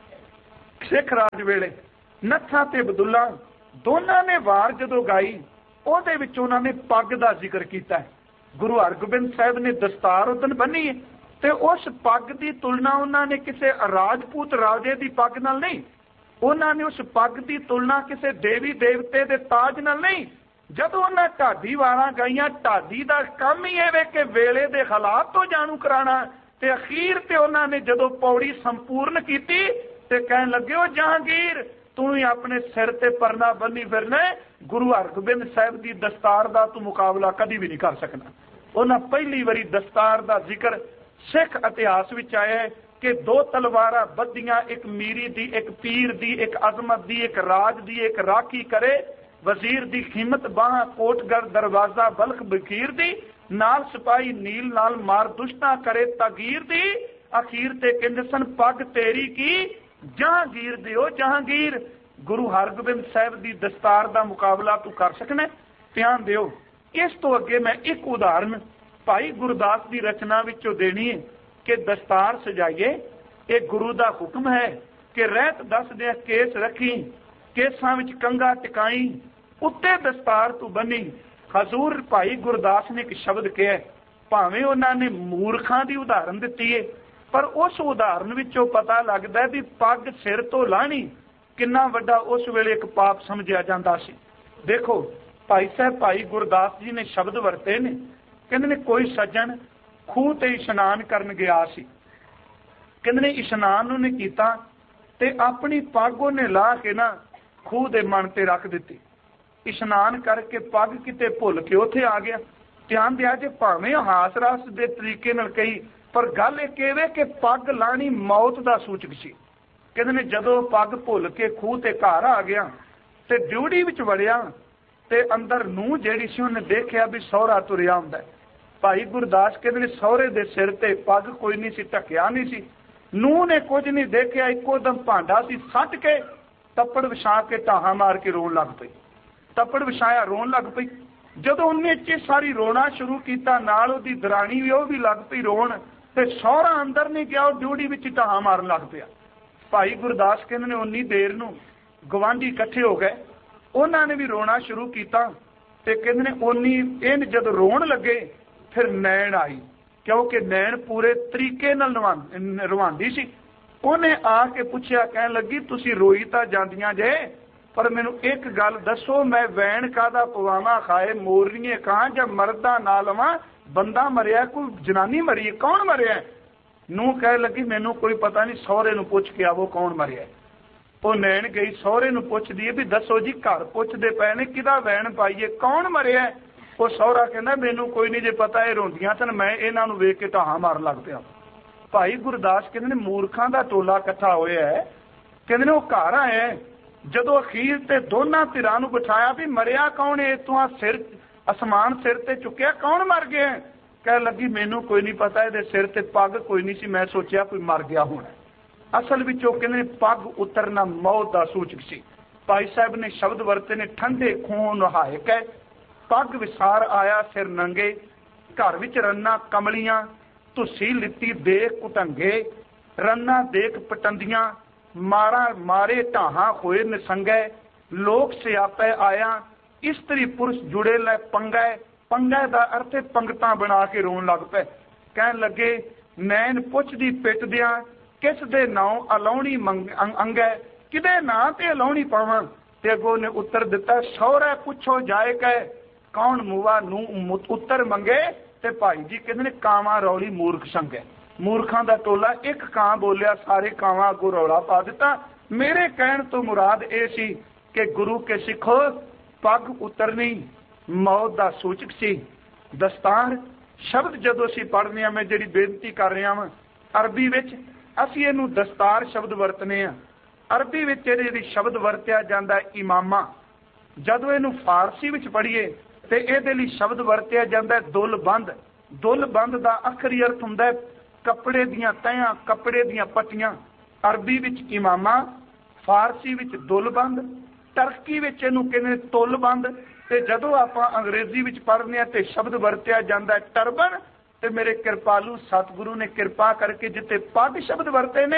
ਸਿੱਖ ਰਾਜ ਵੇਲੇ ਨੱਥਾ ਤੇ ਅਬਦੁੱਲਾ ਦੋਨਾਂ ਨੇ ਵਾਰ ਜਦੋਂ ਗਾਈ, ਉਹਦੇ ਵਿੱਚ ਉਹਨਾਂ ਨੇ ਪੱਗ ਦਾ ਜ਼ਿਕਰ ਕੀਤਾ ਹੈ। ਗੁਰੂ ਹਰਗੋਬਿੰਦ ਸਾਹਿਬ ਨੇ ਦਸਤਾਰ ਉਦਨ ਬੰਨੀ ਹੈ ਤੇ ਉਸ ਪੱਗ ਦੀ ਤੁਲਨਾ ਉਹਨਾਂ ਨੇ ਕਿਸੇ ਰਾਜਪੂਤ ਰਾਜੇ ਦੀ ਪੱਗ ਨਾਲ ਨਹੀਂ, ਉਹਨਾਂ ਨੇ ਉਸ ਪੱਗ ਦੀ ਤੁਲਨਾ ਕਿਸੇ ਦੇਵੀ ਦੇਵਤੇ ਦੇ ਤਾਜ ਨਾਲ ਨਹੀਂ। ਜਦੋਂ ਉਹਨਾਂ ਢਾਡੀ ਵਾਰਾਂ ਗਾਈਆਂ, ਢਾਡੀ ਦਾ ਕੰਮ ਹੀ ਇਹ ਵੇ ਕਿ ਵੇਲੇ ਦੇ ਹਾਲਾਤ ਤੋਂ ਜਾਣੂ ਕਰਾਉਣਾ, ਤੇ ਅਖੀਰ ਤੇ ਉਹਨਾਂ ਨੇ ਜਦੋਂ ਪੌੜੀ ਸੰਪੂਰਨ ਕੀਤੀ ਤੇ ਕਹਿਣ ਲੱਗੇ, ਉਹ ਜਹਾਂਗੀਰ ਤੂੰ ਹੀ ਆਪਣੇ ਸਿਰ ਤੇ ਪਰਨਾ ਬੰਨੀ ਫਿਰਨਾ, ਗੁਰੂ ਹਰਗੋਬਿੰਦ ਸਾਹਿਬ ਦੀ ਦਸਤਾਰ ਦਾ ਤੂੰ ਮੁਕਾਬਲਾ ਕਦੀ ਵੀ ਨਹੀਂ ਕਰ ਸਕਣਾ। ਉਹਨਾਂ ਪਹਿਲੀ ਵਾਰੀ ਦਸਤਾਰ ਦਾ ਜ਼ਿਕਰ ਸਿੱਖ ਇਤਿਹਾਸ ਵਿੱਚ ਆਇਆ ਹੈ ਕਿ ਦੋ ਤਲਵਾਰਾਂ ਬੱਧੀਆਂ, ਇੱਕ ਮੀਰੀ ਦੀ, ਇੱਕ ਪੀਰ ਦੀ, ਇੱਕ ਅਜ਼ਮਤ ਦੀ, ਇੱਕ ਰਾਜ ਦੀ, ਇੱਕ ਰਾਖੀ ਕਰੇ ਵਜ਼ੀਰ ਦੀ ਹਿੰਮਤ ਬਾਹਾਂ ਕੋਟਗੜ ਦਰਵਾਜ਼ਾ ਬਲਖ ਬਖੀਰ ਦੀ, ਨਾਲ ਸਿਪਾਹੀ ਨੀਲ ਨਾਲ ਮਾਰ ਦੁਸ਼ਟਾਂ ਕਰੇ ਤਾਗੀਰ ਦੀ, ਅਖੀਰ ਤੇ ਕਹਿੰਦੇ ਸਨ ਪੱਗ ਤੇਰੀ ਕੀ ਜਹਾਂਗੀਰ ਦਿਓ ਜਹਾਂਗੀਰ। ਗੁਰੂ ਹਰਗੋਬਿੰਦ ਸਾਹਿਬ ਦੀ ਦਸਤਾਰ ਦਾ ਮੁਕਾਬਲਾ ਤੂੰ ਕਰ ਸਕਣਾ? ਧਿਆਨ ਦਿਓ। ਇਸ ਤੋਂ ਅੱਗੇ ਮੈਂ ਇੱਕ ਉਦਾਹਰਨ ਭਾਈ ਗੁਰਦਾਸ ਦੀ ਰਚਨਾ ਵਿੱਚੋਂ ਦੇਣੀ ਹੈ ਕਿ ਦਸਤਾਰ ਸਜਾਈਏ, ਇਹ ਗੁਰੂ ਦਾ ਹੁਕਮ ਹੈ ਕਿ ਰਹਿਤ ਦੱਸਦਿਆਂ ਕੇਸ ਰੱਖੀ, ਕੇਸਾਂ ਵਿੱਚ ਕੰਘਾ ਟਿਕਾਈ, ਉੱਤੇ ਦਸਤਾਰ ਤੂੰ ਬੰਨੀ। ਹਜ਼ੂਰ ਭਾਈ ਗੁਰਦਾਸ ਨੇ ਇੱਕ ਸ਼ਬਦ ਕਿਹਾ, ਭਾਵੇਂ ਉਹਨਾਂ ਨੇ ਮੂਰਖਾਂ ਦੀ ਉਦਾਹਰਨ ਦਿੱਤੀ ਹੈ, ਪਰ ਉਸ ਉਦਾਹਰਨ ਵਿੱਚੋਂ ਪਤਾ ਲੱਗਦਾ ਵੀ ਪੱਗ ਸਿਰ ਤੋਂ ਲਾਹਣੀ ਕਿੰਨਾ ਵੱਡਾ ਉਸ ਵੇਲੇ ਇੱਕ ਪਾਪ ਸਮਝਿਆ ਜਾਂਦਾ ਸੀ। ਦੇਖੋ ਭਾਈ ਸਾਹਿਬ ਭਾਈ ਗੁਰਦਾਸ ਜੀ ਨੇ ਸ਼ਬਦ ਵਰਤੇ ਨੇ, ਕਹਿੰਦੇ ਨੇ ਕੋਈ ਸੱਜਣ ਖੂਹ ਤੇ ਇਸ਼ਨਾਨ ਕਰਨ ਗਿਆ ਸੀ, ਕਹਿੰਦੇ ਨੇ ਇਸ਼ਨਾਨ ਉਹਨੇ ਕੀਤਾ ਤੇ ਆਪਣੀ ਪੱਗ ਉਹਨੇ ਲਾ ਕੇ ਨਾ ਖੂਹ ਦੇ ਮਣ ਤੇ ਰੱਖ ਦਿੱਤੀ। ਇਸ਼ਨਾਨ ਕਰਕੇ ਪੱਗ ਕਿਤੇ ਭੁੱਲ ਕੇ ਉੱਥੇ ਆ ਗਿਆ। ਧਿਆਨ ਦਿਆ ਜੇ ਭਾਵੇਂ ਹਾਸ ਰਸ ਦੇ ਤਰੀਕੇ ਨਾਲ ਕਹੀ, ਪਰ ਗੱਲ ਇਹ ਕਿਵੇਂ ਕਿ ਪੱਗ ਲਾਣੀ ਮੌਤ ਦਾ ਸੂਚਕ ਸੀ। ਕਹਿੰਦੇ ਨੇ ਜਦੋਂ ਪੱਗ ਭੁੱਲ ਕੇ ਖੂਹ ਤੇ ਘਰ ਆ ਗਿਆ ਤੇ ਡਿਊਟੀ ਵਿੱਚ ਵੜਿਆ ਤੇ ਅੰਦਰ ਨੂੰ ਜਿਹੜੀ ਸੀ ਉਹਨੇ ਦੇਖਿਆ ਵੀ ਸਹੁਰਾ ਤੁਰਿਆ ਹੁੰਦਾ। ਭਾਈ ਗੁਰਦਾਸ ਕਹਿੰਦੇ ਨੇ ਸਹੁਰੇ ਦੇ ਸਿਰ ਤੇ ਪੱਗ ਕੋਈ ਨਹੀਂ ਸੀ, ਢੱਕਿਆ ਨਹੀਂ ਸੀ। ਨੂੰਹ ਨੇ ਕੁਝ ਨਹੀਂ ਦੇਖਿਆ, ਇੱਕੋ ਦਮ ਭਾਂਡਾ ਸੀ ਸੱਟ ਕੇ ਤੱਪੜ ਵਿਛਾ ਕੇ ਢਾਹਾਂ ਮਾਰ ਕੇ ਰੋਣ ਲੱਗ ਪਈ। ਤੱਪੜ ਵਿਛਾਇਆ, ਰੋਣ ਲੱਗ ਪਈ। ਜਦੋਂ ਉਹਨੇ ਚ ਸਾਰੀ ਰੋਣਾ ਸ਼ੁਰੂ ਕੀਤਾ, ਨਾਲ ਉਹਦੀ ਦਰਾਣੀ ਵੀ ਉਹ ਵੀ ਲੱਗ ਪਈ ਰੋਣ, ਤੇ ਸਹੁਰਾ ਅੰਦਰ ਨਹੀਂ ਗਿਆ, ਉਹ ਡਿਊਟੀ ਵਿੱਚ ਢਾਹਾਂ ਮਾਰਨ ਲੱਗ ਪਿਆ। ਭਾਈ ਗੁਰਦਾਸ ਕਹਿੰਦੇ ਨੇ ਉਨੀ ਦੇਰ ਨੂੰ ਗਵਾਂਢੀ ਇਕੱਠੇ ਹੋ ਗਏ, ਉਹਨਾਂ ਨੇ ਵੀ ਰੋਣਾ ਸ਼ੁਰੂ ਕੀਤਾ ਤੇ ਕਹਿੰਦੇ ਨੇ ਉਨੀ ਇਹਨ ਜਦੋਂ ਰੋਣ ਲੱਗੇ ਫਿਰ ਨੈਣ ਆਈ, ਕਿਉਂਕਿ ਨੈਣ ਪੂਰੇ ਤਰੀਕੇ ਨਾਲ ਰਵਾਂਦੀ ਸੀ। ਉਹਨੇ ਆ ਕੇ ਪੁੱਛਿਆ, ਕਹਿਣ ਲੱਗੀ ਤੁਸੀਂ ਰੋਈ ਤਾਂ ਜਾਂਦੀਆਂ ਜੇ, ਪਰ ਮੈਨੂੰ ਇੱਕ ਗੱਲ ਦੱਸੋ, ਮੈਂ ਵੈਣ ਕਾਹਦਾ ਪਵਾਵਾਂ ਖਾਏ ਮੋਰਨੀਏ ਕਾਂ, ਜਾਂ ਮਰਦਾ ਨਾ ਲਵਾਂ ਬੰਦਾ ਮਰਿਆ ਕੋਈ ਜਨਾਨੀ ਮਰੀ ਹੈ, ਕੌਣ ਮਰਿਆ? ਨੂੰ ਕਹਿ ਲੱਗੀ ਮੈਨੂੰ ਕੋਈ ਪਤਾ ਨਹੀਂ, ਸਹੁਰੇ ਨੂੰ ਪੁੱਛ ਕੇ ਆਵੋ ਕੌਣ ਮਰਿਆ। ਉਹ ਨੈਣ ਗਈ, ਸਹੁਰੇ ਨੂੰ ਪੁੱਛਦੀ ਹੈ ਵੀ ਦੱਸੋ ਜੀ, ਘਰ ਪੁੱਛਦੇ ਪਏ ਨੇ ਕਿਹਦਾ ਵੈਣ ਪਾਈਏ, ਕੌਣ ਮਰਿਆ? ਉਹ ਸਹੁਰਾ ਕਹਿੰਦਾ ਮੈਨੂੰ ਕੋਈ ਨਹੀਂ ਜੇ ਪਤਾ, ਇਹ ਰੋਂਦੀਆਂ ਸਨ, ਮੈਂ ਇਹਨਾਂ ਨੂੰ ਵੇਖ ਕੇ ਢਾਹਾਂ ਮਾਰਨ ਲੱਗ ਪਿਆ। ਭਾਈ ਗੁਰਦਾਸ ਕਹਿੰਦੇ ਨੇ ਮੂਰਖਾਂ ਦਾ ਟੋਲਾ ਇਕੱਠਾ ਹੋਇਆ ਹੈ। ਕਹਿੰਦੇ ਨੇ ਉਹ ਘਰ ਆਇਆ, ਜਦੋਂ ਅਖੀਰ ਤੇ ਦੋਨਾਂ ਧਿਰਾਂ ਨੂੰ ਬਿਠਾਇਆ ਵੀ ਮਰਿਆ ਕੌਣ ਹੈ, ਤੂੰ ਸਿਰ ਅਸਮਾਨ ਸਿਰ ਤੇ ਚੁੱਕਿਆ, ਕੌਣ ਮਰ ਗਿਆ? ਕਹਿ ਲੱਗੀ ਮੈਨੂੰ ਕੋਈ ਨਹੀਂ ਪਤਾ, ਇਹਦੇ ਸਿਰ ਤੇ ਪੱਗ ਕੋਈ ਨਹੀਂ ਸੀ, ਮੈਂ ਸੋਚਿਆ ਕੋਈ ਮਰ ਗਿਆ ਹੋਣਾ। ਅਸਲ ਵਿੱਚ ਉਹ ਕਹਿੰਦੇ ਪੱਗ ਉਤਰਨਾ ਮੌਤ ਦਾ ਸੂਚਕ ਸੀ। ਭਾਈ ਸਾਹਿਬ ਨੇ ਸ਼ਬਦ ਵਰਤੇ ਨੇ, ਠੰਡੇ ਖੂਨ ਨਹਾਏ ਕੈ ਪੱਗ ਵਿਸਾਰ ਆਇਆ ਸਿਰ ਨੰਗੇ, ਘਰ ਵਿੱਚ ਰੰਨਾ ਕਮਲੀਆਂ ਧੁੱਸੀ ਲਿੱਤੀ ਦੇਖ ਕੁਟੰਗੇ, ਰੰਨਾ ਦੇਖ ਪਟੰਦੀਆਂ ਮਾਰਾ ਮਾਰੇ ਢਾਹਾਂ ਹੋਏ ਨਿਸੰਗੈ, ਲੋਕ ਸਿਆਪੈ ਆਇਆ ਇਸਤਰੀ ਪੁਰਸ਼ ਜੁੜੇ ਲੈ ਪੰਗੈ। ਪੰਗੈ ਦਾ ਅਰਥ ਹੈ ਪੰਗਤਾਂ ਬਣਾ ਕੇ ਰੋਣ ਲੱਗ ਪਏ। ਕਹਿਣ ਲੱਗੇ ਨੈਣ ਪੁੱਛਦੀ ਪਿੱਟਦਿਆਂ ਕਿਸ ਦੇ ਨਾਉ ਅਲਾਉਣੀ ਅੰਗੈ, ਕਿਦੇ ਨਾਂ ਤੇ ਅਲਾਉਣੀ ਪਾਵਾਂ? ਤੇ ਅੱਗੋਂ ਨੇ ਉੱਤਰ ਦਿੱਤਾ ਸਹੁਰੇ ਪੁੱਛੋ ਜਾਏ ਕੈ, ਕੌਣ ਮੂਆ ਨੂੰ ਉੱਤਰ ਮੰਗੇ। ਤੇ ਭਾਈ ਜੀ ਕਹਿੰਦੇ ਨੇ ਕਾਵਾਂ ਰੌਲੀ ਮੂਰਖ ਸੰਗੈ। ਮੂਰਖਾਂ ਦਾ ਟੋਲਾ ਇੱਕ ਕਾਂ ਬੋਲਿਆ, ਸਾਰੇ ਕਾਵਾਂ ਅੱਗੋਂ ਰੌਲਾ ਪਾ ਦਿੱਤਾ। ਮੇਰੇ ਕਹਿਣ ਤੋਂ ਮੁਰਾਦ ਇਹ ਸੀ ਕਿ ਗੁਰੂ ਕੇ ਸਿੱਖੋ ਪੱਗ ਉਤਰਨੀ ਮੌਤ ਦਾ ਸੂਚਕ ਸੀ। ਦਸਤਾਰ ਸ਼ਬਦ ਜਦੋਂ ਅਸੀਂ ਪੜ੍ਹਦੇ ਹਾਂ, ਮੈਂ ਜਿਹੜੀ ਬੇਨਤੀ ਕਰ ਰਿਹਾ ਵਾਂ, ਅਰਬੀ ਵਿੱਚ ਅਸੀਂ ਇਹਨੂੰ ਦਸਤਾਰ ਸ਼ਬਦ ਵਰਤਨੇ ਆ। ਅਰਬੀ ਵਿੱਚ ਇਹਦੇ ਸ਼ਬਦ ਵਰਤਿਆ ਜਾਂਦਾ ਇਮਾਮਾ। ਜਦੋਂ ਇਹਨੂੰ ਫਾਰਸੀ ਵਿੱਚ ਪੜ੍ਹੀਏ ਤੇ ਇਹਦੇ ਲਈ ਸ਼ਬਦ ਵਰਤਿਆ ਜਾਂਦਾ ਦੁੱਲ ਬੰਦ। ਦੁੱਲ ਬੰਦ ਦਾ ਆਖਰੀ ਅਰਥ ਹੁੰਦਾ ਹੈ ਕੱਪੜੇ ਦੀਆਂ ਤਹਿਆਂ, ਕੱਪੜੇ ਦੀਆਂ ਪੱਟੀਆਂ। ਅਰਬੀ ਵਿੱਚ ਇਮਾਮਾ, ਫਾਰਸੀ ਵਿੱਚ ਦੁੱਲ ਬੰਦ, ਟਰਕੀ ਵਿੱਚ ਇਹਨੂੰ ਕਹਿੰਦੇ ਤੁੱਲ ਬੰਦ। ਤੇ ਜਦੋਂ ਆਪਾਂ ਅੰਗਰੇਜ਼ੀ ਵਿੱਚ ਪੜ੍ਹਦੇ ਹਾਂ ਤੇ ਸ਼ਬਦ ਵਰਤਿਆ ਜਾਂਦਾ ਟਰਬਨ। ਤੇ ਮੇਰੇ ਕਿਰਪਾਲੂ ਸਤਿਗੁਰੂ ਨੇ ਕਿਰਪਾ ਕਰਕੇ ਜਿੱਥੇ ਪੱਗ ਸ਼ਬਦ ਵਰਤੇ ਨੇ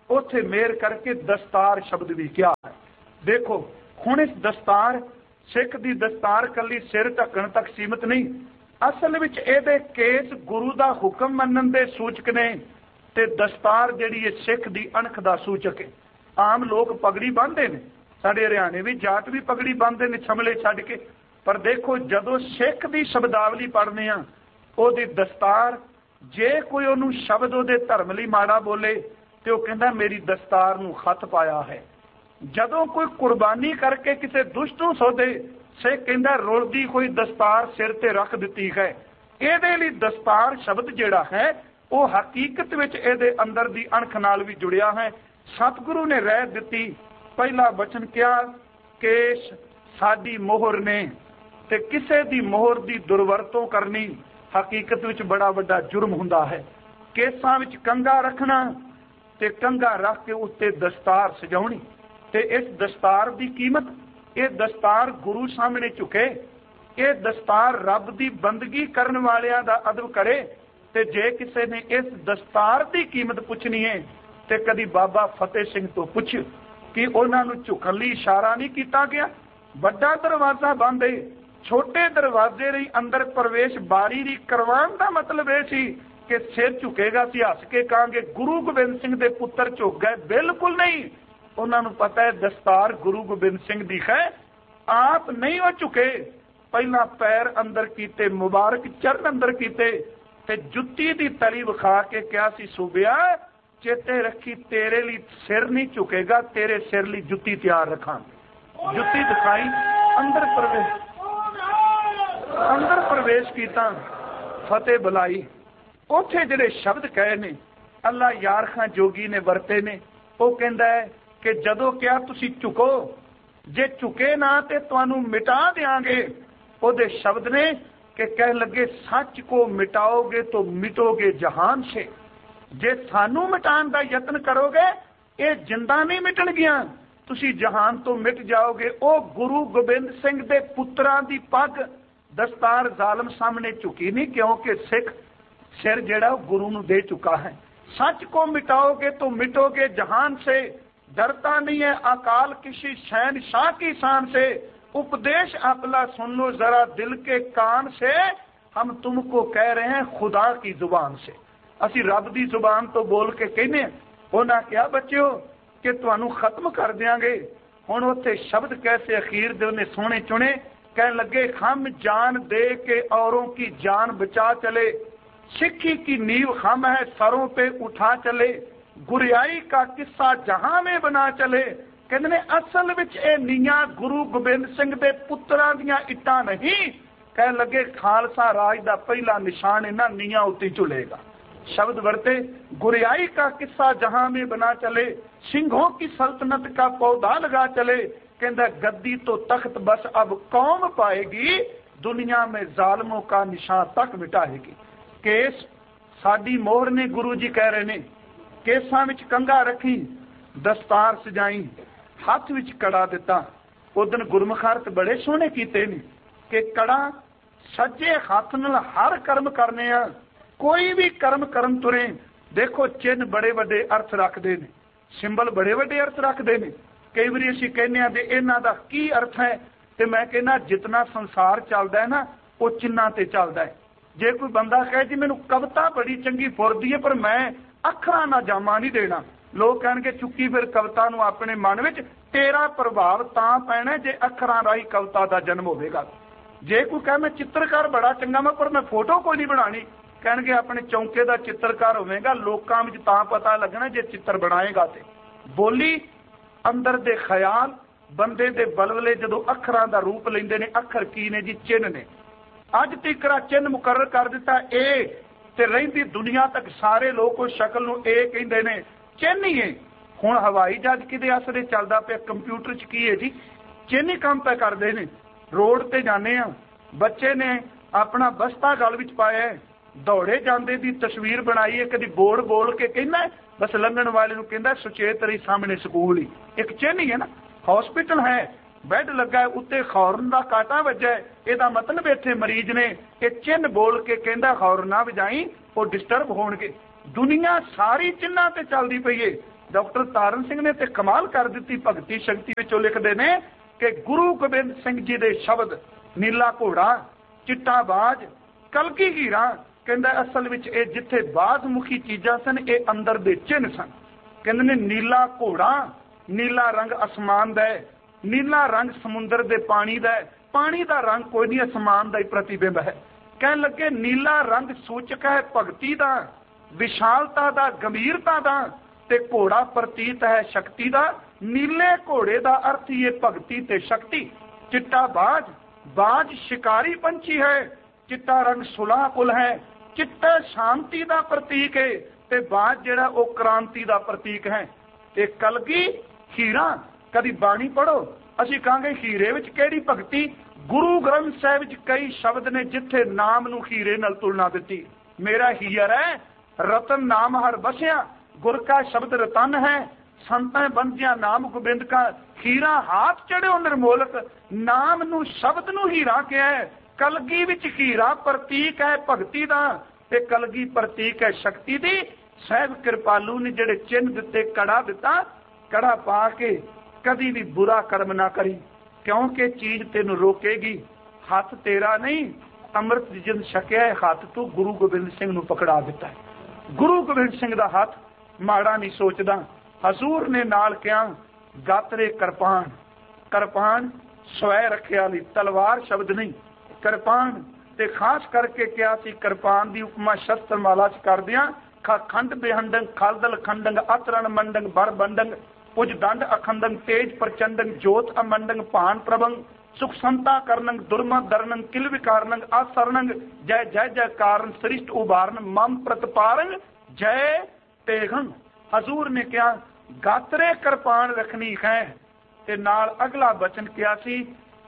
ਉੱਥੇ ਮੇਰ ਕਰਕੇ ਦਸਤਾਰ ਸ਼ਬਦ ਵੀ ਕਿਹਾ ਹੈ। ਦੇਖੋ ਹੁਣ ਇਸ ਦਸਤਾਰ, ਸਿੱਖ ਦੀ ਦਸਤਾਰ ਕੱਲੀ ਸਿਰ ਢੱਕਣ ਤੱਕ ਸੀਮਤ ਨਹੀਂ, ਅਸਲ ਵਿੱਚ ਇਹਦੇ ਕੇਸ ਗੁਰੂ ਦਾ ਹੁਕਮ ਮੰਨਣ ਦੇ ਸੂਚਕ ਨੇ, ਤੇ ਦਸਤਾਰ ਜਿਹੜੀ ਹੈ ਸਿੱਖ ਦੀ ਅਣਖ ਦਾ ਸੂਚਕ ਹੈ। ਆਮ ਲੋਕ ਪਗੜੀ ਬੰਨ੍ਹਦੇ ਨੇ, ਸਾਡੇ ਹਰਿਆਣੇ ਵੀ ਜਾਟ ਵੀ ਪਗੜੀ ਬੰਨ੍ਹਦੇ ਨੇ ਛਮਲੇ ਛੱਡ ਕੇ, ਪਰ ਦੇਖੋ ਜਦੋਂ ਸਿੱਖ ਦੀ ਸ਼ਬਦਾਵਲੀ ਪੜ੍ਹਨੇ ਆ, ਉਹਦੀ ਦਸਤਾਰ, ਜੇ ਕੋਈ ਉਹਨੂੰ ਸ਼ਬਦ ਉਹਦੇ ਧਰਮ ਲਈ ਮਾੜਾ ਬੋਲੇ ਤੇ ਉਹ ਕਹਿੰਦਾ ਮੇਰੀ ਦਸਤਾਰ ਨੂੰ ਖੱਤ ਪਾਇਆ ਹੈ। ਜਦੋਂ ਕੋਈ ਕੁਰਬਾਨੀ ਕਰਕੇ ਕਿਸੇ ਦੁਸ਼ਟ ਨੂੰ ਸੋਧੇ, ਸਿੱਖ ਕਹਿੰਦਾ ਰੁਲਦੀ ਕੋਈ ਦਸਤਾਰ ਸਿਰ ਤੇ ਰੱਖ ਦਿੱਤੀ ਹੈ। ਇਹਦੇ ਲਈ ਦਸਤਾਰ ਸ਼ਬਦ ਜਿਹੜਾ ਹੈ ਉਹ ਹਕੀਕਤ ਵਿੱਚ ਇਹਦੇ ਅੰਦਰ ਦੀ ਅਣਖ ਨਾਲ ਵੀ ਜੁੜਿਆ ਹੈ। ਸਤਿਗੁਰੂ ਨੇ ਰਹਿ ਦਿੱਤੀ, ਪਹਿਲਾ ਬਚਨ ਕਿਹਾ ਕੇਸ਼ ਸਾਡੀ ਮੋਹਰ ਨੇ, ਤੇ ਕਿਸੇ ਦੀ ਮੋਹਰ ਦੀ ਦੁਰਵਰਤੋਂ ਕਰਨੀ ਹਕੀਕਤ ਵਿੱਚ ਬੜਾ ਵੱਡਾ ਜੁਰਮ ਹੁੰਦਾ ਹੈ। ਕੇਸਾਂ ਵਿੱਚ ਕੰਘਾ ਰੱਖਣਾ ਤੇ ਕੰਘਾ ਰੱਖ ਕੇ ਉੱਤੇ ਦਸਤਾਰ ਸਜਾਉਣੀ, ਤੇ ਇਸ ਦਸਤਾਰ ਦੀ ਕੀਮਤ, ਇਹ ਦਸਤਾਰ ਗੁਰੂ ਸਾਹਮਣੇ ਝੁਕੇ, ਇਹ ਦਸਤਾਰ ਰੱਬ ਦੀ ਬੰਦਗੀ ਕਰਨ ਵਾਲਿਆਂ ਦਾ ਅਦਬ ਕਰੇ। ਤੇ ਜੇ ਕਿਸੇ ਨੇ ਇਸ ਦਸਤਾਰ ਦੀ ਕੀਮਤ ਪੁੱਛਣੀ ਹੈ ਤੇ ਕਦੀ ਬਾਬਾ ਫਤਿਹ ਸਿੰਘ ਤੋਂ ਪੁੱਛ ਕਿ ਉਹਨਾਂ ਨੂੰ ਝੁਕਣ ਲਈ ਇਸ਼ਾਰਾ ਨਹੀਂ ਕੀਤਾ ਗਿਆ। ਵੱਡਾ ਦਰਵਾਜ਼ਾ ਬੰਦ ਹੈ, ਛੋਟੇ ਦਰਵਾਜ਼ੇ ਲਈ ਅੰਦਰ ਪ੍ਰਵੇਸ਼ ਬਾਰੀ ਦੀ ਕਰਵਾਉਣ ਦਾ ਮਤਲਬ ਇਹ ਸੀ ਕਿ ਸਿਰ ਝੁਕੇਗਾ ਸੀ ਹੱਸ ਕੇ ਕਹਾਂਗੇ ਗੁਰੂ ਗੋਬਿੰਦ ਸਿੰਘ ਦੇ ਪੁੱਤਰ ਝੁਕ ਗਏ, ਬਿਲਕੁਲ ਨਹੀਂ। ਉਹਨਾਂ ਨੂੰ ਪਤਾ ਹੈ ਦਸਤਾਰ ਗੁਰੂ ਗੋਬਿੰਦ ਸਿੰਘ ਦੀ ਹੈ, ਆਪ ਨਹੀਂ ਉਹ ਝੁਕੇ। ਪਹਿਲਾਂ ਪੈਰ ਅੰਦਰ ਕੀਤੇ, ਮੁਬਾਰਕ ਚਰਨ ਅੰਦਰ ਕੀਤੇ, ਤੇ ਜੁੱਤੀ ਦੀ ਤਲੀ ਵਿਖਾ ਕੇ ਕਿਹਾ ਸੀ ਸੂਬਿਆ ਚੇਤੇ ਰੱਖੀ ਤੇਰੇ ਲਈ ਸਿਰ ਨਹੀਂ ਝੁਕੇਗਾ, ਤੇਰੇ ਸਿਰ ਲਈ ਜੁੱਤੀ ਤਿਆਰ ਰੱਖਾਂਗੇ। ਜੁੱਤੀ ਦਿਖਾਈ, ਅੰਦਰ ਪ੍ਰਵੇਸ਼ ਅੰਦਰ ਪ੍ਰਵੇਸ਼ ਕੀਤਾ, ਫਤਿਹ ਬੁਲਾਈ। ਉੱਥੇ ਜਿਹੜੇ ਸ਼ਬਦ ਕਹੇ ਨੇ ਅੱਲਾ ਯਾਰ ਖਾਂ ਜੋਗੀ ਨੇ ਵਰਤੇ ਨੇ, ਉਹ ਕਹਿੰਦਾ ਹੈ ਕਿ ਜਦੋਂ ਕਿਹਾ ਤੁਸੀਂ ਝੁਕੋ, ਜੇ ਝੁਕੇ ਨਾ ਤੇ ਤੁਹਾਨੂੰ ਮਿਟਾ ਦਿਆਂਗੇ। ਉਹਦੇ ਸ਼ਬਦ ਨੇ ਕਿ ਕਹਿਣ ਲੱਗੇ ਸੱਚ ਕੋ ਮਿਟਾਓਗੇ तो ਮਿਟੋਗੇ ਜਹਾਨ ਸੇ। ਜੇ ਸਾਨੂੰ ਮਿਟਾਉਣ ਦਾ ਯਤਨ ਕਰੋਗੇ ਇਹ ਜਿੰਦਾ ਨਹੀਂ ਮਿਟਣਗੀਆਂ, ਤੁਸੀਂ ਜਹਾਨ ਤੋਂ ਮਿਟ ਜਾਓਗੇ। ਉਹ ਗੁਰੂ ਗੋਬਿੰਦ ਸਿੰਘ ਦੇ ਪੁੱਤਰਾਂ ਦੀ ਪੱਗ ਦਸਤਾਰ ਜ਼ਾਲਮ ਸਾਹਮਣੇ ਝੁਕੀ ਨਹੀਂ, ਕਿਉਂਕਿ ਸਿੱਖ ਸਿਰ ਜਿਹੜਾ ਉਹ ਗੁਰੂ ਨੂੰ ਦੇ ਚੁੱਕਾ ਹੈ। सच को मिटाओगे तो मिटोगे जहान से, डरता नहीं है अकाल किसी शहनशाह की शान से। उपदेश अपना सुन लो जरा दिल के कान से, हम तुमको कह रहे हैं खुदा की जुबान से। असी रब की जुबान तो बोल के कहने। उन्हें क्या बच्चों कि तुहानू खत्म कर देंगे। हुण उत्थे शब्द कैसे अखीर दे उन्हें सोने चुने, कहने लगे हम जान दे के औरों की जान बचा चले, सिक्खी की नींव हम है सरों पे उठा चले, गुरियाई का किस्सा जहां में बना चले। कहते ने असल विच ए नीयां गुरु गोबिंद सिंह दे पुत्रां दियां इट्टां नहीं, कह लगे खालसा राज दा पहला निशान इन्हां नीयां उत्ते झुलेगा। शब्द वरते गुरियाई का किस्सा जहां में बना चले, सिंहों की सल्तनत का पौधा लगा चले। कहता गद्दी तो तख्त बस अब कौम पाएगी, दुनिया में जालिमों का निशान तक मिटाएगी। केस साडी मोहर ने गुरु जी कह रहे ने, केसां विच कंघा रखी, दस्तार सजाई, हथ विच कड़ा दिता। उदन गुरमुख अर्थ बड़े सोहने कीते ने कि कड़ा सज्जे हथ नाल हर कर्म करने आ, कोई भी कर्म करन तुरे। देखो चिन्ह बड़े वड्डे अर्थ रखते ने, सिंबल बड़े वड्डे अर्थ रखते ने। कई बार असीं कहने आ दे इन्हां दा की अर्थ है, ते मैं कहना जितना संसार चलदा है ना वो चिन्हां ते चलदा है। जे कोई बंदा कहे जी मैनू कविता बड़ी चंगी फुरदी है पर मैं अखरां ना जामा नहीं देना, लोग कहणगे चुकी फिर कविता नूं अपने मन विच, तेरा प्रभाव तां पैना जे अखरां राही कविता दा जन्म होवेगा। जे कोई कहे मैं चित्रकार बड़ा चंगा मैं पर मैं फोटो कोई नहीं बनानी, कहणगे अपने चौंके दा चित्रकार होवेगा, लोकां विच तां पता लगना जे चित्र बनाएगा। ते बोली अंदर दे ख्याल बंदे दे बलवले जदों अखरां दा रूप लैंदे ने, अखर की ने जी चिन्ह ने। अज तिकरा चिन्ह मुकर्रर कर दिता ए, ते रहिंदी दुनिया तक सारे लोग उस शक्ल नूं ए कहंदे ने, चिन्ह ही है। हुण हवाई जहाज किदे आसरे चलदा पिया, कंप्यूटर च की है जी, चिन्ह ही काम पे करदे ने। रोड ते जाने आ, बच्चे ने अपना बस्ता गल विच पाया, दौड़े जांदे दी तस्वीर बनाई है, कदी बोर्ड बोल के कहना बस लंघण वाले नूं कहंदा सुचेत रही सामने स्कूल ही, एक चिन्ह ही है ना। हॉस्पिटल है, बैड लगा है, उत्ते खौरन का कांटा वजा है, ਇਹਦਾ मतलब इत्थे मरीज ने ये चिन्ह बोल के कहंदा खौर ना वजाई वो डिस्टर्ब होणगे। दुनिया सारी चिन्हां ते चलदी पई है। डॉक्टर तारण सिंह ने तो कमाल कर दी भगती शक्ति विचों लिखते हैं कि गुरु गोबिंद सिंह जी के शब्द नीला घोड़ा, चिट्टा बाज, कलगी हीरा कहंदा असल विच ये जिथे बाजमुखी चीज़ां सन ये अंदर दे चिन्ह सन। कहंदे ने नीला घोड़ा, नीला रंग आसमान दा है, नीला रंग समुंदर दे पानी दा है, पानी दा रंग कोई नहीं आसमान दा ही प्रतिबिंब है। कहन लगे नीला रंग सूचक है भगती दा, विशालता दा, गंभीरता दा, ते घोड़ा प्रतीत है शक्ति दा। नीले घोड़े दा अर्थ ये भगती ते शक्ति। चिट्टा बाज, बाज शिकारी पंछी है, चिट्टा रंग सुलह कुल है, चिट्टा शांति दा प्रतीक है, ते बाज जेड़ा वो क्रांति दा प्रतीक है। ते कलगी हीरा, कदी बाणी पढ़ो असीं कहांगे हीरे विच किहड़ी भगती। गुरु ग्रंथ साहिब विच कई शब्द ने जिथे नाम नूं हीरे नाल तुलना दिती। मेरा हीर है रतन नाम हर बसिया, गुर का शब्द रतन है, संतां बंदिया नाम गोबिंद का। हीरा हाथ चढ़ियो निर्मोलक, नाम नूं शब्द नूं हीरा कहा है। कलगी विच हीरा प्रतीक है भगती दा, ते कलगी प्रतीक है शक्ति दी। साहिब कृपालू ने जेड़े चिन्ह दिते, कड़ा दिता, कड़ा पा के कदी भी बुरा कर्म ना करी, क्योंकि चीज तेन रोकेगी। हाथ तेरा नहीं, अमृत जिन छकिया है हाथ तू गुरु गोबिंद सिंह नूं पकड़ा दिता है। गुरु गोबिंद सिंह दा हाथ माड़ा नहीं सोचदा। हजूर ने नाल कहा गातरे करपान, करपान स्वै रखिया ली, तलवार शब्द नहीं, करपान। ते खास करके क्या सी करपान दी उपमा शस्त्र माला च कर दिया। खंड बेहंडंग, खालदल खंडंग, अतरण मंडंग, बर बंडंग, पुज दंड अखंडंग, तेज प्रचंडंग, जोत अमंडंग, भान प्रभंग, सुख संता करनंग, दुर्मा दरनंग, किल विकारनंग, आसरणंग, जय जय जय कारण, सृष्ट उबारन, मम प्रतपारंग, जय तेगंग। हजूर ने क्या गात्रे कृपान रखनी है, ते नाल अगला बचन क्या सी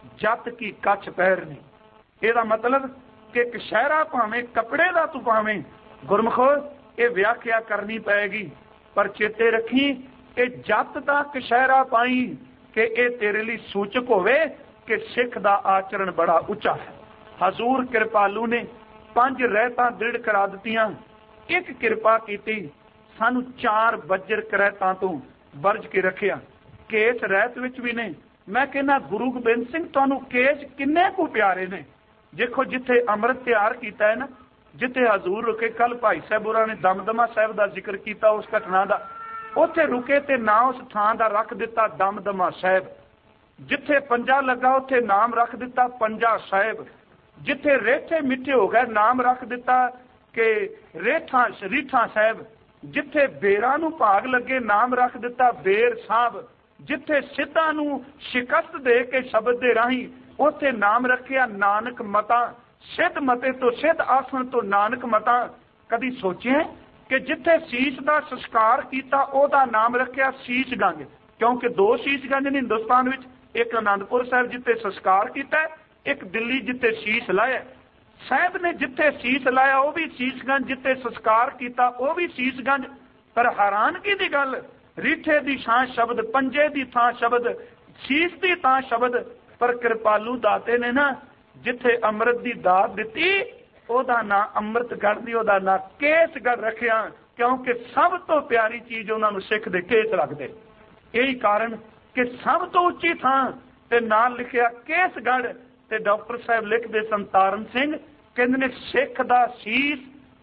जत की कच्छ पहरनी। ਇਹਦਾ मतलब कि कशहरा भावें कपड़े का तू भावें गुरमुखो ये व्याख्या करनी पैगी, पर चेते रखी ये जत का कशहरा पाई कि ये तेरे लिए सूचक होवे कि सिख दा आचरण बड़ा उच्चा है। हजूर कृपालू ने पंज रहतां दृढ़ करा दित्तियां। एक कृपा कीती, सानू चार बज्जर करैतां तो वर्ज के रखिया। केस रहत विच भी ने। मैं कहना गुरु गोबिंद सिंह तुहानू केस किन्ने को प्यारे ने। देखो जिथे अमृत तैयार किया है ना, जिथे हजूर रुके, कल भाई साहबुरा ने दमदमा साहब का जिक्र किया उस घटना का, उथे रुके ते ना उस थां का रख दिता दमदमा साहब। जिथे पंजा लगा उथे नाम रख दिता पंजा साहब। जिथे रेठे मिठे हो गए नाम रख दिता कि रेठा रीठा साहब। जिथे बेरा नू भाग लगे नाम रख दिता बेर साहब। जिथे सिद्धा नू शिकस्त दे के शब्द दे राही उथे नाम रखिया नानक मता। सिद्ध मते तो सिद्ध आसन तो नानक मता। कदी सोचे कि जिथे शीश का संस्कार किया ओदा नाम रखिया शीश गंज, क्योंकि दो शीश गंज ने हिंदुस्तान विच, एक आनंदपुर साहब जिथे संस्कार किया, एक दिल्ली जिथे शीश लाया। साहब ने जिथे शीश लाया वह भी शीशगंज, जिथे संस्कार किया वह भी शीशगंज। पर हैरानगी की गल, रीठे की थां शब्द, पंजे की थां शब्द, शीश की थां शब्द। पर कृपालू दाते ने ना जिथे अमृत की दात दी ओदा ना अमृतगढ़ दी, ओदा ना केसगढ़ रखिया, क्योंकि सब तो प्यारी चीज उन्होंने सिख दे केस लगते। यही कारण कि सब तो उच्ची थां ते नाल लिखिया केसगढ़। ते डॉक्टर साहब लिखते सन तारण सिंह, कहते ने सिख दा शीश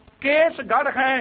केसगढ़ है।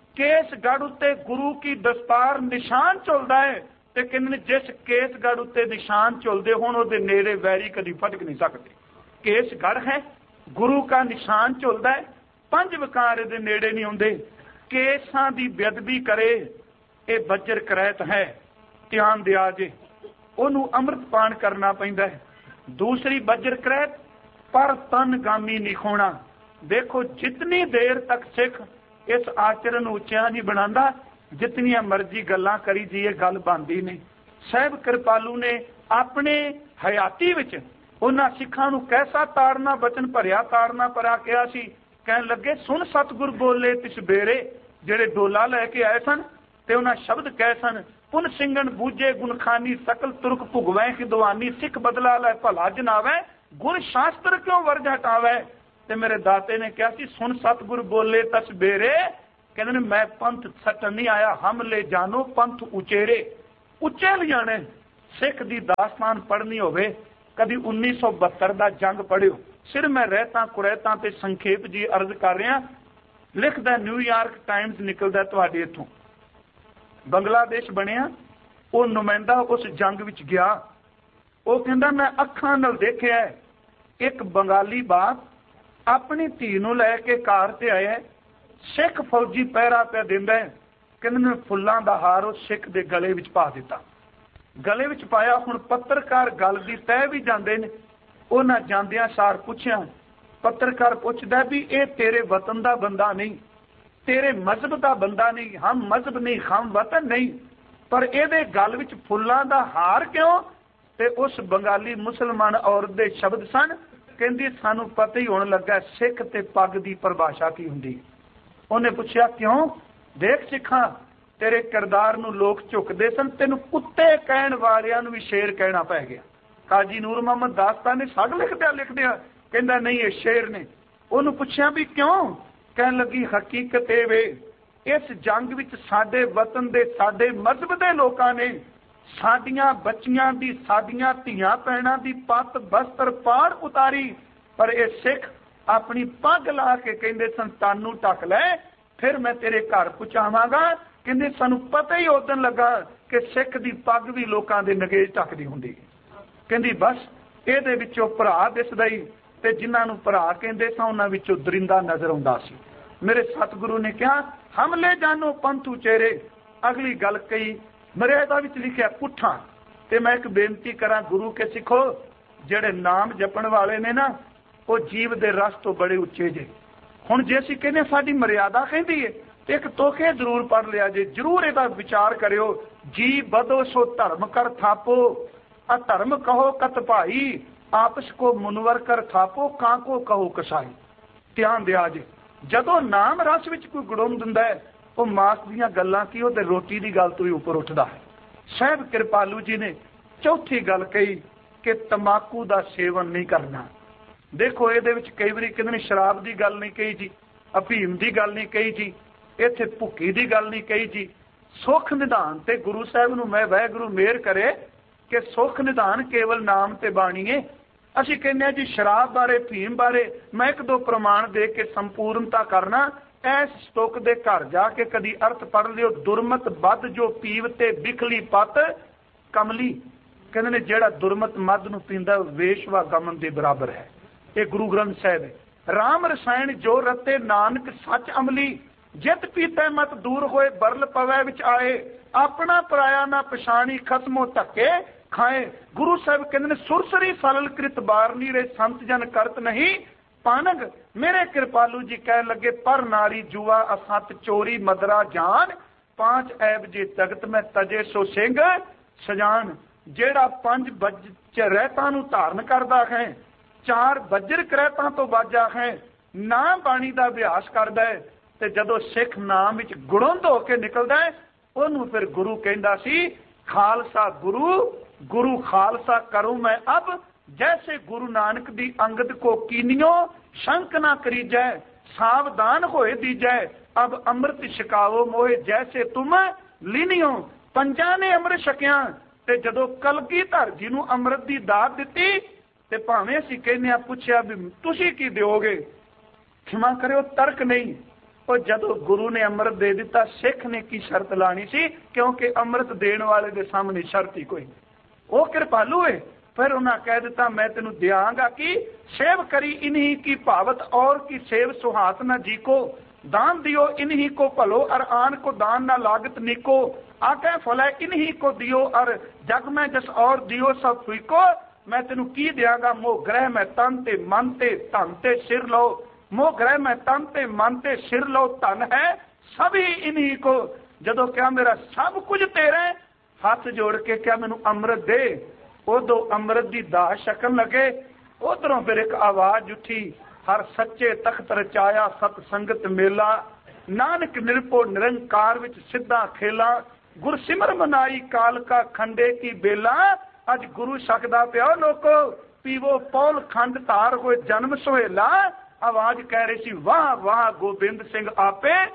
केसगढ़ उत्ते गुरु की दस्तार निशान झुलदा है। ते कहते जिस केसगढ़ उत्ते निशान झुलदे होण उहदे नेड़े वैरी कदी फटक नहीं सकते। केसगढ़ है, गुरु का निशान झुलदा है, पंज विकार दे नेड़े नहीं आउंदे। केसां दी बेअदबी करे ये बज्जर करैत है, ध्यान दिया जे ओनू अमृत पान करना पैंदा है। दूसरी बज्जर करैत पर तन गामी नहीं खोना। देखो जितनी देर तक सिख इस आचरण उच्चा नहीं बनाता, जितनियां मर्जी गल्लां करी जाइए गल बनदी नहीं। साहिब कृपालू ने अपने हयाती विच उन्हां सिखां नूं कैसा तारना बचन भरिया तारना परा कहा सी। कहन लगे सुन सतगुर बोले तिस बेरे, जेड़े डोला लैके आए सन ते उन्हां शब्द कहे सन, पुन सिंगन बूझे गुणखानी सकल तुरक भुगवै खिदवानी, सिख बदला लै भला जनावै, गुण शास्त्र क्यों वर्ज हटावै। ते मेरे दाते ने कहा सी सुन सतगुर बोले तस बेरे, कहते ने मैं पंथ सटन नहीं आया, हम ले जानो पंथ उचेरे, उच्चे ले जाने। सिख दी दास्तान पढ़नी होवे, कभी उन्नीस सौ बहत्तर का जंग पढ़ियो। सिर मैं रहता कुरैता ते संखेप जी अर्ज कर रहा। लिखदा न्यूयॉर्क टाइम्स निकलदा तुहाडे इथों, बंगलादेश बनिया, वो नुमाइंदा उस जंग विच गया। वो कहंदा मैं अखां नाल देखिया एक बंगाली बाप अपनी धी नूं लैके कार ते आया, सिख फौजी पहरा पे दिंदा है। कहंदे ने फुल्लां दा हार उस सिख दे गले विच पा दिता, गले विच पाया। हुण पत्रकार गल दी तह भी जांदे ने, उन्हां जांदियां सार पुछिया, पत्रकार पुछदा भी ये तेरे वतन दा बंदा नहीं, तेरे मजहब दा बंदा नहीं, हम मजहब नहीं, हम वतन नहीं, पर इहदे गल विच फुल्लां दा हार क्यों? ते उस बंगाली मुसलमान औरत दे शब्द सन, कहंदी सानू पता ही होण लगा सिख ते पग दी परिभाषा की हुंदी। उन्हें पूछा क्यों? देख सिखा तेरे किरदार नूं लोग झुकदे सन, तेनू कुत्ते कहण वालियां नूं भी शेर कहना पै गया। काजी नूर मोहम्मद दास्तान ने साग लिखदिया लिखदिया कहंदा नहीं ये शेर ने। उन्होंने पूछा भी क्यों? कहन लगी हकीकत ए वे इस जंग विच साडे वतन दे साडे मजहब दे लोकां ने साडियां बच्चियां दी साडियां धीआं भैणां दी पत बस्तर पाड़ उतारी, पर ये सिख अपनी पग ला के कहंदे सन तानू ढक लै फिर मैं तेरे घर पहुंचावांगा। कहंदे सानू पता ही उदन लगा कि सिख दी पग भी लोकां दे नगेज ढकदी हुंदी। कहंदी बस इहदे विचों भरा दिसदा ही, ते जिन्हां नूं भरा कहंदे सन उन्हां विचों दरिंदा नजर आउंदा सी। मेरे सतगुरु ने कहा हमले जानो पंथ उचेरे। अगली गल कही मर्यादा विच लिखिया पुठा। ते मैं एक बेनती करा गुरु के सिखो, जिहड़े नाम जपण वाले ने ना वो जीव दे रस तो बड़े उच्चे जे। हुण जे असीं कहने साडी मर्यादा कहंदी है ते एक तोखे जरूर पढ़ लिया जे, जरूर इहदा विचार करियो। जी बदो सो धर्म कर थापो, अधर्म कहो कत भाई, आपस को मुनवर कर थापो, कां को कहो कसाई। ध्यान दिया जे जदों नाम रस विच कोई गुड़ुम दिंदा है वो मास दीयां गल्लां की वो ते रोटी दी गल तो ही उपर उठदा है। साहिब कृपालू जी ने चौथी गल कही कि तंबाकू दा सेवन नहीं करना। देखो ये कई बार कहते शराब की गल नहीं कही जी, अफीम की गल नहीं कही जी, इत्थे भुक्की की गल नहीं कही जी। सुख निधान ते गुरु साहब नूं मैं वाहिगुरू मेहर करे कि सुख निधान केवल नाम ते बाणी है। असीं कहने जी शराब बारे अफीम बारे मैं एक दो प्रमाण दे के संपूर्णता करना। ऐस स्टुक दे घर जाके कदी अर्थ पढ़ लियो, दुरमत बद जो पीव ते बिखली पत कमली। कहते ने जेड़ा दुरमत मद नूं पींदा वेशवा गमन दे बराबर है। ये गुरु ग्रंथ साहिब है। राम रसायन जो रते नानक सच अमली, जित पीते मत दूर होए बरल पवै विच आए, अपना पराया ना पछाणी खसमो धक्के खाए। गुरु साहब कहते ने सुरसरी सलल कृत बारनी रे संत जन करत नहीं पानग। मेरे कृपालू जी कह लगे पर नारी जुआ असत चोरी मदरा जान, पांच ऐब जे जगत में तजे सो सिंह सजान। जेड़ा पंज बज रहता नूं धारण करदा है, चार बजर करैतां तो बाजा है, ना बाणी दा अभ्यास करदा है, ते जदों सिख नाम विच गुणुंद हो के निकलदा है ओनू फिर गुरु कहंदा सी खालसा गुरु गुरु खालसा करूं मैं अब, जैसे गुरु नानक दी अंगद को कीनियो शंक ना करीजै, सावधान होए दीजै अब अमृत छकावो मोए, जैसे तुम लीनियो। पंजा ने अमृत छकिया ते जदों कलगीधर जी नूं अमृत दी दात दित्ती ते भावें असीं कहने आ पुछया भी तुसीं की दिओगे, क्षमा करियो तर्क नहीं। और जदों गुरु ने अमृत दे दिता सिख ने की शर्त लानी सी, क्योंकि अमृत देण वाले दे सामने शर्त ही कोई नहीं। वो कृपालू है। फिर उन्हें कह दिता मैं तेनू दियांगा कि सेव करी इन्हीं की भावत और की सेव सुहात न जी को, दान दियो इन्हीं को भलो और आन को दान न लागत निको, आगे फल इन्हीं को दियो और जग में जस और दियो सब फीको। मैं तेनू की दियांगा मोह ग्रह में तन ते मन ते धन ते सिर लो, मोह ग्रह में तन ते मन ते सिर लो धन है सभी इन्हीं को। जदों क्या मेरा सब कुछ तेरे, हाथ जोड़ के क्या मैनू अमृत दे। उदों अमृत की दास छकन लगे। उधरों फिर एक आवाज उठी, हर सच्चे तख्त रचाया सत संगत मेला, नानक निरपो निरंकार विच सिद्धा खेला, गुरसिमर मनाई काल का खंडे की बेला। अज गुरु छकदा पिया लोको, पीवो पौल खंड धार होए जन्म सुहेला। आवाज कह रही सी वाह वाह गोबिंद सिंह आपे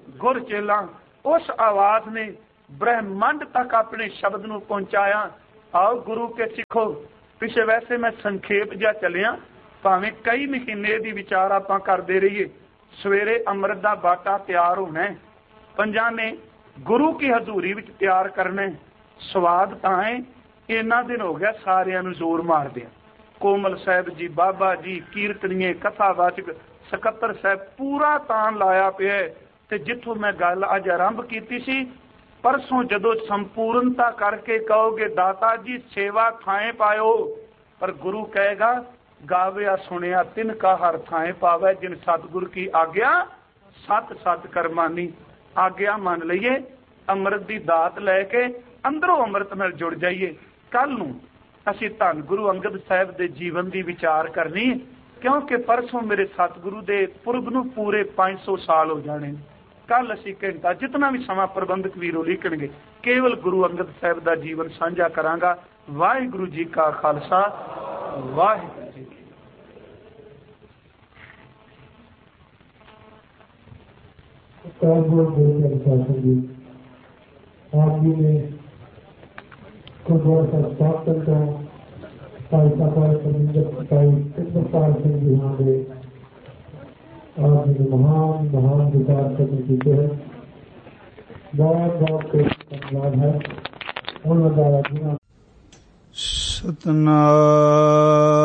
गुर चेला उस आवाज ने ब्रह्मांड तक अपने शब्द नूं पहुंचाया। आओ गुरु के सिखो। पिछे वैसे मैं संखेप जा चलिया, भावें कई महीने दी विचार आपां करदे रहिए। सवेरे अमृत दा बाटा तैयार होना है, पंजां ने गुरु की हजूरी विच तैयार करना। स्वाद तां है इन्ना दिन हो गया सारियां नूं जोर मारदे। कोमल साहब जी, बाबा जी, कीर्तनीए, कथावाचक, सकत्तर साहब पूरा तान लाया पिया। ते जिथों मैं गल अज आरंभ कीती सी, परसों जदों संपूर्णता करके कहोगे दाता जी सेवा थाए पायो, पर गुरु कहेगा गाविया सुनिया तिनका हर थाए पावे जिन सतगुर की आज्ञा सत सत करमानी। आज्ञा मान लईए, अमृत की दात लैके अंदरों अमृत नाल जुड़ जाइए। कल नूं असीं धन गुरु अंगद साहब के जीवन की विचार करनी, क्योंकि परसों मेरे सतगुरु के पुरब नूं पूरे पांच सौ साल हो जाने। कल असीं घंटा जितना भी समा प्रबंधक वीरों लिखणगे केवल गुरु अंगद साहब का जीवन साझा करांगा। वाहिगुरू जी का खालसा, वाहिगुरू जी की। आप जी ने गुरुद्वारा ਸਾਹਿਬ ਸਥਾਪਨ ਤੋਂ ਭਾਈ ਸਾਹਿਬ ਪਰਮਿੰਦਰ ਭਾਈ ਇੰਦਰਪਾਲ ਸਿੰਘ ਜੀ ਹਾਂ ਦੇ ਆਪ ਜੀ महान महान विचार करने कीते हैं। बहुत बहुत धन्यवाद है। उन्होंने सतनाम